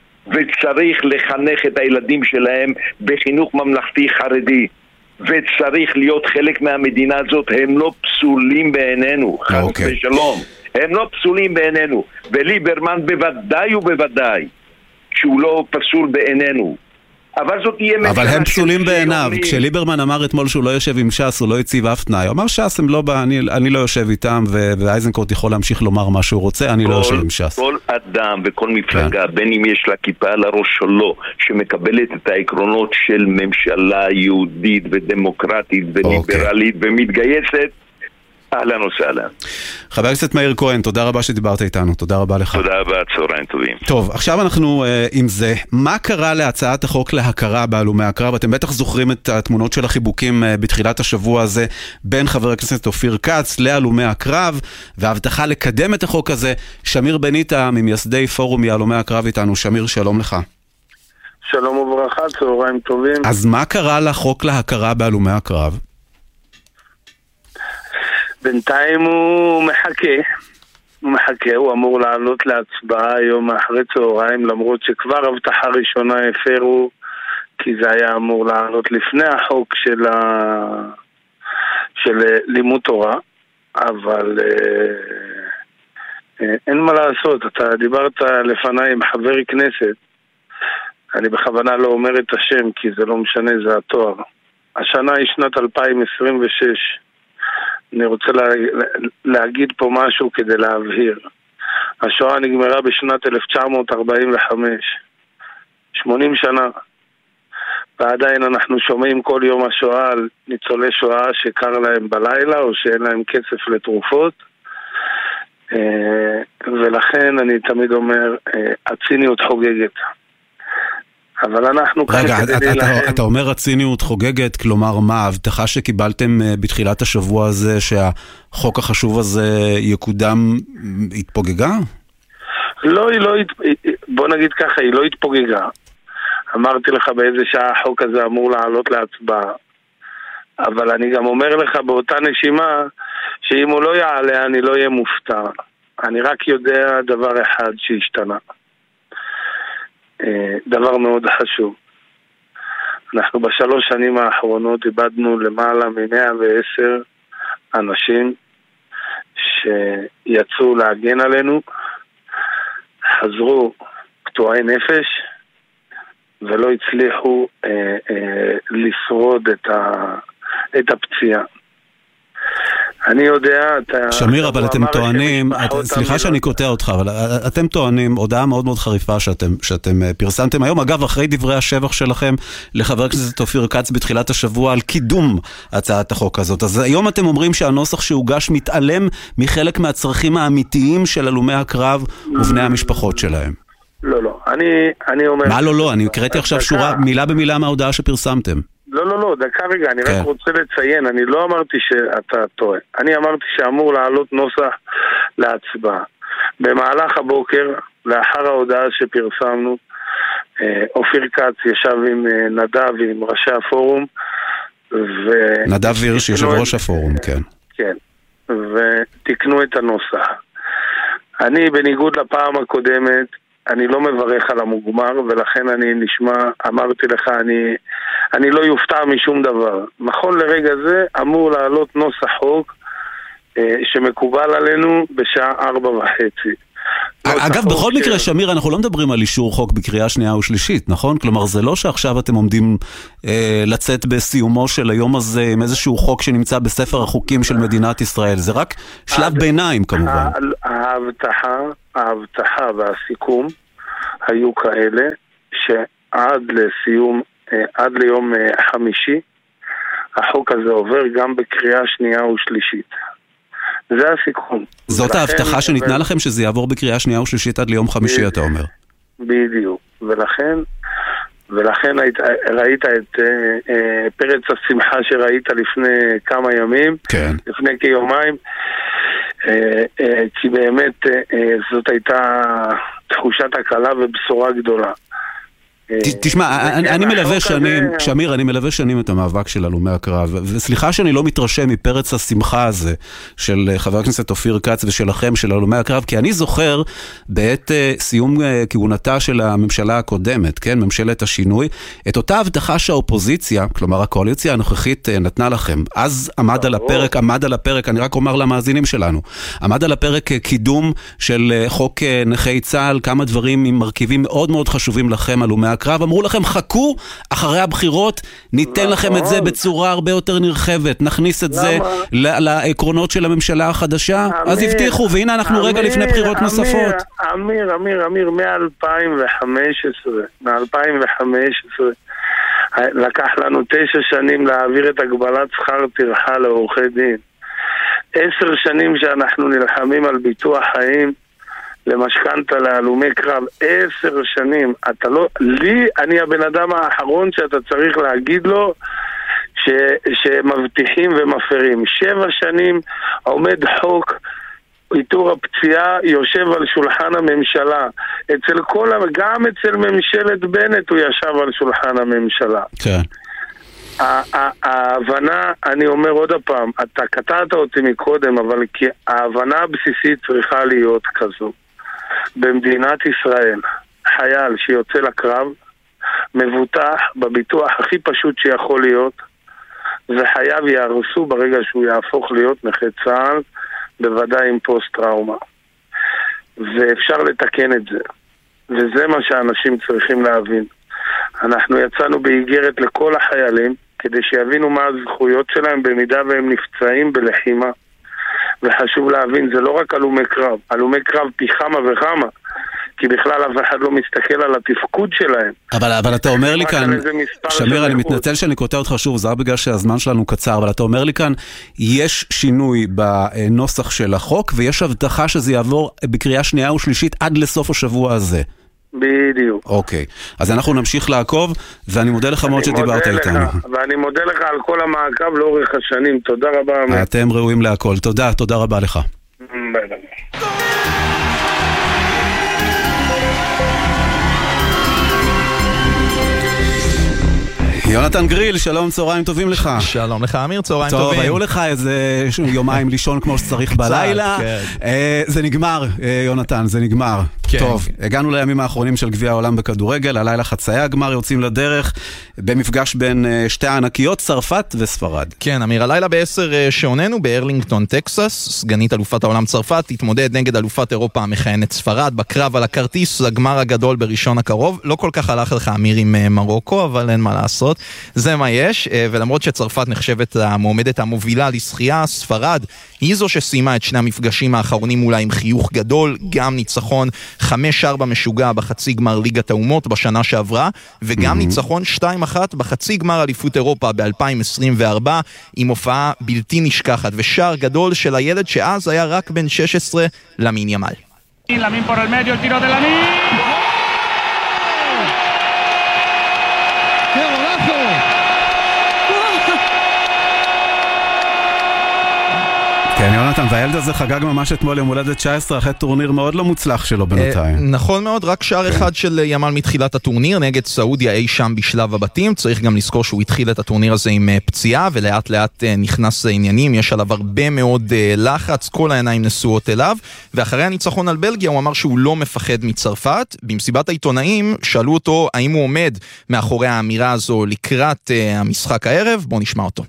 וצריך לחנך את הילדים שלהם בחינוך ממלכתי חרדי, וצריך להיות חלק מהמדינה הזאת, הם לא פסולים בעינינו, חס ושלום. הם לא פסולים בעינינו, וליברמן בוודאי ובוודאי שהוא לא פסול בעינינו. אבל זאת תהיה... אבל הם פסולים בעיניו. כשליברמן אמר אתמול שהוא לא יושב עם ש"ס, הוא לא הציב אף תנאי. הוא אמר ש"ס הם לא בא, אני לא יושב איתם, ואייזנקוט יכול להמשיך לומר מה שהוא רוצה, אני לא יושב עם ש"ס. כל אדם וכל מפלגה, בין אם יש לה כיפה על הראש או לא, שמקבלת את העקרונות של ממשלה יהודית ודמוקרטית וליברלית ומתגייסת, אהלן וסהלן. חבר הכנסת מאיר כהן, תודה רבה שדיברת איתנו, תודה רבה לך. תודה רבה, צהריים טובים. טוב, עכשיו אנחנו עם זה. מה קרה להצעת החוק להכרה בהלומי הקרב? אתם בטח זוכרים את התמונות של החיבוקים בתחילת השבוע הזה בין חבר הכנסת אופיר כץ להלומי הקרב, וההבטחה לקדם את החוק הזה. שמיר בניטה, ממייסדי פורום יהלומי הקרב איתנו. שמיר, שלום לך. שלום וברכה, צהריים טובים. אז מה קרה לחוק להכרה בהלומי הקרב? בינתיים הוא מחכה, הוא אמור לעלות להצבעה היום אחרי צהריים, למרות שכבר הבטחה ראשונה הפרו, כי זה היה אמור לעלות לפני החוק של לימוד תורה, אבל אין מה לעשות. אתה דיברת לפניי עם חבר כנסת, אני בכוונה לא אומר את השם כי זה לא משנה, זה התואר. השנה היא שנת 2026. אני רוצה להגיד פה משהו כדי להבהיר. השואה נגמרה בשנת 1945, 80 שנה, ועדיין אנחנו שומעים כל יום השואה על ניצולי שואה שקר להם בלילה או שאין להם כסף לתרופות, ולכן אני תמיד אומר, הציניות חוגגת. אבל אנחנו... רגע, אתה אומר הציניות חוגגת, כלומר מה, ההבטחה שקיבלתם בתחילת השבוע הזה שהחוק החשוב הזה יקודם התפוגגה? לא, בוא נגיד ככה, היא לא התפוגגה. אמרתי לך באיזה שעה החוק הזה אמור לעלות להצבעה, אבל אני גם אומר לך באותה נשימה שאם הוא לא יעלה אני לא אהיה מופתע. אני רק יודע דבר אחד שהשתנה, דבר מאוד חשוב. אנחנו בשלוש שנים האחרונות איבדנו למעלה מ-110 אנשים שיצאו להגן עלינו, חזרו קטועי נפש ולא הצליחו לשרוד את הפציעה. אני יודע, שמיר, אבל אתם טוענים, סליחה שאני קוטע אותך, אבל אתם טוענים הודעה מאוד מאוד חריפה שאתם פרסמתם היום, אגב, אחרי דברי השבח שלכם לחבר הכנסת אופיר כץ בתחילת השבוע על קידום הצעת החוק הזאת. אז היום אתם אומרים שהנוסח שהוגש מתעלם מחלק מהצרכים האמיתיים של הלומי הקרב ובני המשפחות שלהם. לא, אני אומר... מה לא? אני הקראתי עכשיו שורה, מילה במילה מההודעה שפרסמתם. לא, דקה רגע, אני רק רוצה לציין, אני לא אמרתי שאתה טועה. אני אמרתי שאמור לעלות נוסח להצבעה. במהלך הבוקר, לאחר ההודעה שפרסמנו, אופיר כץ ישב עם נדב ועם ראשי הפורום, נדב וירש, יושב ראש הפורום, כן. כן, ותקנו את הנוסח. אני, בניגוד לפעם הקודמת, אני לא מברך על המוגמר, ולכן אני אמרתי לך, אני לא יופתע משום דבר. נכון לרגע זה אמור לעלות נוסח חוק שמקובל עלינו בשעה 4:30. אגב, בכל מקרה, שמיר, אנחנו לא מדברים על אישור חוק בקריאה שנייה ושלישית, נכון? כלומר, זה לא שעכשיו אתם עומדים לצאת בסיומו של היום הזה עם איזשהו חוק שנמצא בספר החוקים של מדינת ישראל. זה רק שלב ביניים, כמובן. ההבטחה והסיכום היו כאלה שעד לסיום, עד ליום חמישי, החוק הזה עובר גם בקריאה שנייה ושלישית. זה הסיכום. זאת ההבטחה שניתנה לכם שזה יעבור בקריאה שנייה ושלישית עד ליום חמישי, אתה אומר. בדיוק. ולכן ראית את פרץ השמחה שראית לפני כמה ימים, כן. לפני כיומיים, כי באמת זאת הייתה תחושת הקלה ובשורה גדולה. תשמע, אני מלווה שנים, שמיר, אני מלווה שנים את המאבק של הלומי הקרב, וסליחה שאני לא מתרשם מפרץ השמחה הזה של חבר הכנסת אופיר כץ ושלכם, של הלומי הקרב, כי אני זוכר בעת סיום כהונתה של הממשלה הקודמת, כן, ממשלת השינוי, את אותה הבטחה שהאופוזיציה, כלומר הקואליציה הנוכחית נתנה לכם, אז עמד על הפרק, אני רק אומר למאזינים שלנו, עמד על הפרק קידום של חוק נכי צה"ל, כמה דברים עם מרכיבים מאוד מאוד חשובים לכם, הלומי הקרב, אמרו לכם, חכו, אחרי הבחירות ניתן לכם את זה בצורה הרבה יותר נרחבת, נכניס את זה לעקרונות של הממשלה החדשה, אז הבטיחו, והנה אנחנו רגע לפני בחירות נוספות. אמיר, מ-2015 לקח לנו 9 שנים להעביר את הגבלת שכר טרחה לעורכי דין. 10 שנים שאנחנו נלחמים על ביטוח חיים, למשכנתה להלומי קרב, 10 שנים. אתה לא, אני הבן אדם האחרון שאתה צריך להגיד לו שמבטיחים ומפרים. 7 שנים עומד חוק איתור הפציעה, יושב על שולחן הממשלה. גם אצל ממשלת בנט הוא ישב על שולחן הממשלה. כן. ההבנה, אני אומר עוד הפעם, אתה קטעת אותי מקודם, אבל ההבנה הבסיסית צריכה להיות כזו. במדינת ישראל, חייל שיוצא לקרב, מבוטח בביטוח הכי פשוט שיכול להיות, וחייו יהרסו ברגע שהוא יהפוך להיות נכה צה"ל, בוודאי עם פוסט-טראומה. ואפשר לתקן את זה. וזה מה שאנשים צריכים להבין. אנחנו יצאנו באיגרת לכל החיילים, כדי שיבינו מה הזכויות שלהם במידה והם נפצעים בלחימה. וחשוב להבין, זה לא רק הלומי קרב, הלומי קרב פי כמה וכמה, כי בכלל אף אחד לא מסתכל על התפקוד שלהם. אבל אתה אומר לי כאן, שמיר, אני מתנצל שאני קוטע אותך שוב, זה רק בגלל שהזמן שלנו קצר, אבל אתה אומר לי כאן, יש שינוי בנוסח של החוק, ויש הבטחה שזה יעבור בקריאה שנייה ושלישית עד לסוף השבוע הזה. בדיוק. אוקיי, אז אנחנו נמשיך לעקוב, ואני מודה לך מאוד שדיברת איתנו. ואני מודה לך על כל המעקב לאורך השנים, תודה רבה. אתם ראויים להכל, תודה רבה לך. ביי ביי. יונתן גריל, שלום, צהריים טובים לך. שלום לך, אמיר, צהריים טובים. טוב, היו לך איזה יומיים לישון כמו שצריך בלילה. זה נגמר, יונתן, זה נגמר. טוב, הגענו לימים האחרונים של גביע העולם בכדורגל, הלילה חצאי הגמר יוצאים לדרך, במפגש בין שתי הענקיות, צרפת וספרד. כן, אמיר, הלילה ב-10 שעוננו בארלינגטון, טקסס, סגנית אלופת העולם צרפת, תתמודד נגד אלופת אירופה המכהנת ספרד, בקרב על הכרטיס לגמר הגדול בראשון הקרוב. לא כל כך הלך לך אמיר עם מרוקו, אבל אין מה לעשות, זה מה יש, ולמרות שצרפת נחשבת המועמדת המובילה לשחייה, ספרד היא זו שסיימה את שני המפגשים האחרונים אולי עם חיוך גדול, גם ניצחון 5-4 משוגע בחצי גמר ליגת האומות בשנה שעברה, וגם ניצחון 2-1 בחצי גמר אליפות אירופה ב-2024, עם הופעה בלתי נשכחת ושער גדול של הילד שאז היה רק בן 16, למין ימל. למין por el medio, el tiro de Lamine. ¡Qué golazo! כן, יונתן, והילד הזה חגג ממש אתמול יום הולדת 19 אחרי טורניר מאוד לא מוצלח שלו בינתיים. נכון מאוד, רק שער אחד של ימל מתחילת הטורניר נגד סעודיה אי שם בשלב הבתים. צריך גם לזכור שהוא התחיל את הטורניר הזה עם פציעה ולאט לאט נכנס לעניינים, יש עליו הרבה מאוד לחץ, כל העיניים נשואות אליו, ואחרי הניצחון על בלגיה הוא אמר שהוא לא מפחד מצרפת. במסיבת העיתונאים שאלו אותו האם הוא עומד מאחורי האמירה הזו לקראת המשחק הערב, בוא נשמע אותו.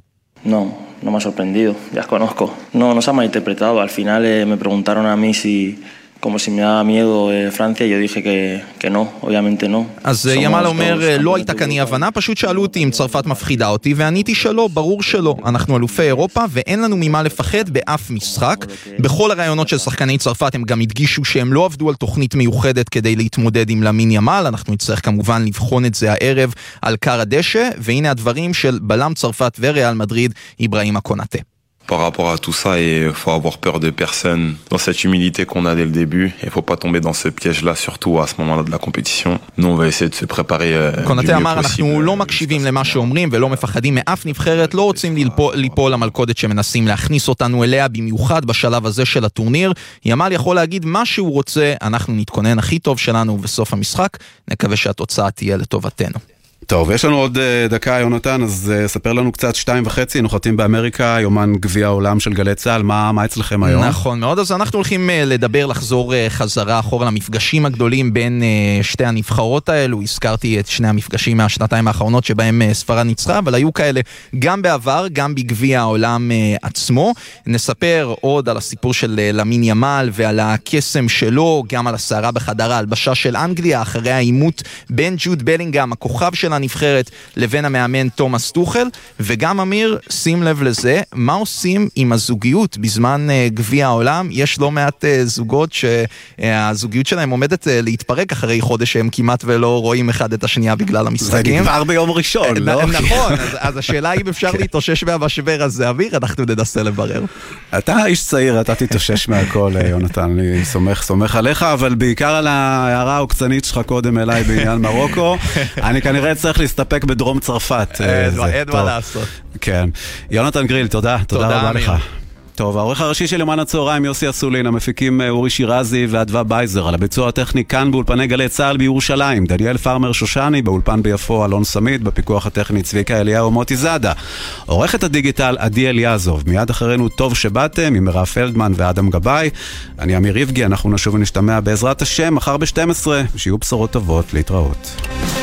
No me ha sorprendido, ya os conozco. No se ha malinterpretado. Al final me preguntaron a mí como si me daba miedo Francia, yo dije que no, obviamente no. אז ימל אומר, לא הייתה כאן הבנה, פשוט שאלו אותי אם צרפת מפחידה אותי, ועניתי שלא, ברור שלא. אנחנו אלופי אירופה, ואין לנו ממה לפחד באף משחק. בכל הרעיונות של שחקני צרפת הם גם הדגישו שהם לא עבדו על תוכנית מיוחדת כדי להתמודד עם למין ימל, אנחנו נצטרך כמובן לבחון את זה הערב על קר הדשא, והנה הדברים של בלם צרפת וריאל מדריד, איברהימה קונאטה. Par rapport à tout ça, il faut avoir peur de personne. Dans cette humilité qu'on a dès le début, il faut pas tomber dans ce piège-là, surtout à ce moment-là de la compétition. Nous, on va essayer de se préparer du mieux possible. אמר, אנחנו לא מקשיבים למה שאומרים ולא מפחדים מאף נבחרת, לא רוצים ליפול למלכודת שמנסים להכניס אותנו אליה, במיוחד בשלב הזה של הטורניר. ימל יכול להגיד מה שהוא רוצה, אנחנו נתכונן הכי טוב שלנו, ובסוף המשחק נקווה שהתוצאה תהיה לטובתנו. טוב, יש לנו עוד דקה, יונתן, אז ספר לנו קצת 2:30, נוחתים באמריקה, יומן גביע העולם של גלי צהל, מה אצלכם היום? נכון מאוד, אז אנחנו הולכים לחזור חזרה אחורה למפגשים הגדולים בין שתי הנבחרות האלו. הזכרתי את שני המפגשים מהשנתיים האחרונות שבהם ספרד ניצחה, אבל היו כאלה גם בעבר, גם בגביע העולם עצמו. נספר עוד על הסיפור של למין ימל ועל הקסם שלו, גם על הסערה בחדר ההלבשה של אנגליה, אחרי העימות בין ג'וד בלינגהאם, הכוכב של הנבחרת, לבין המאמן תומאס טוחל, וגם אמיר, שים לב לזה, מה עושים עם הזוגיות בזמן גביע העולם? יש לא מעט זוגות שהזוגיות שלהם עומדת להתפרק אחרי חודש שהם כמעט ולא רואים אחד את השנייה בגלל המשחקים. זה נגמר ביום ראשון, לא? נכון, אז השאלה היא אם אפשר להתאושש מהמשבר הזה, אמיר, אנחנו ננסה לברר. אתה איש צעיר, אתה תתאושש מהכל, יונתן, אני סומך עליך, אבל בעיקר על ההערה העוקצנית שלך קודם אליי בעניין מרוקו, אני כנראה צריך להסתפק בדרום צרפת. אין מה לעשות. כן. יונתן גריל, תודה רבה לך. טוב, העורך הראשי של יומן הצהריים יוסי אסולין, המפיקים אורי שירזי ואדווה בייזר, על הביצוע הטכני כאן באולפני גלי צהל בירושלים, דניאל פרמר שושני, באולפן ביפו אלון סמית, בפיקוח הטכני צביקה אליהו ומוטי זאדה, עורכת הדיגיטל עדי אליעזוב, מיד אחרינו טוב שבאתם עם מירב פלדמן ואדם גבאי, אני אמיר איבגי, אנחנו נשוב ונשתמע בעזרת השם מחר ב-12, שיהיו בשורות טובות, להתראות.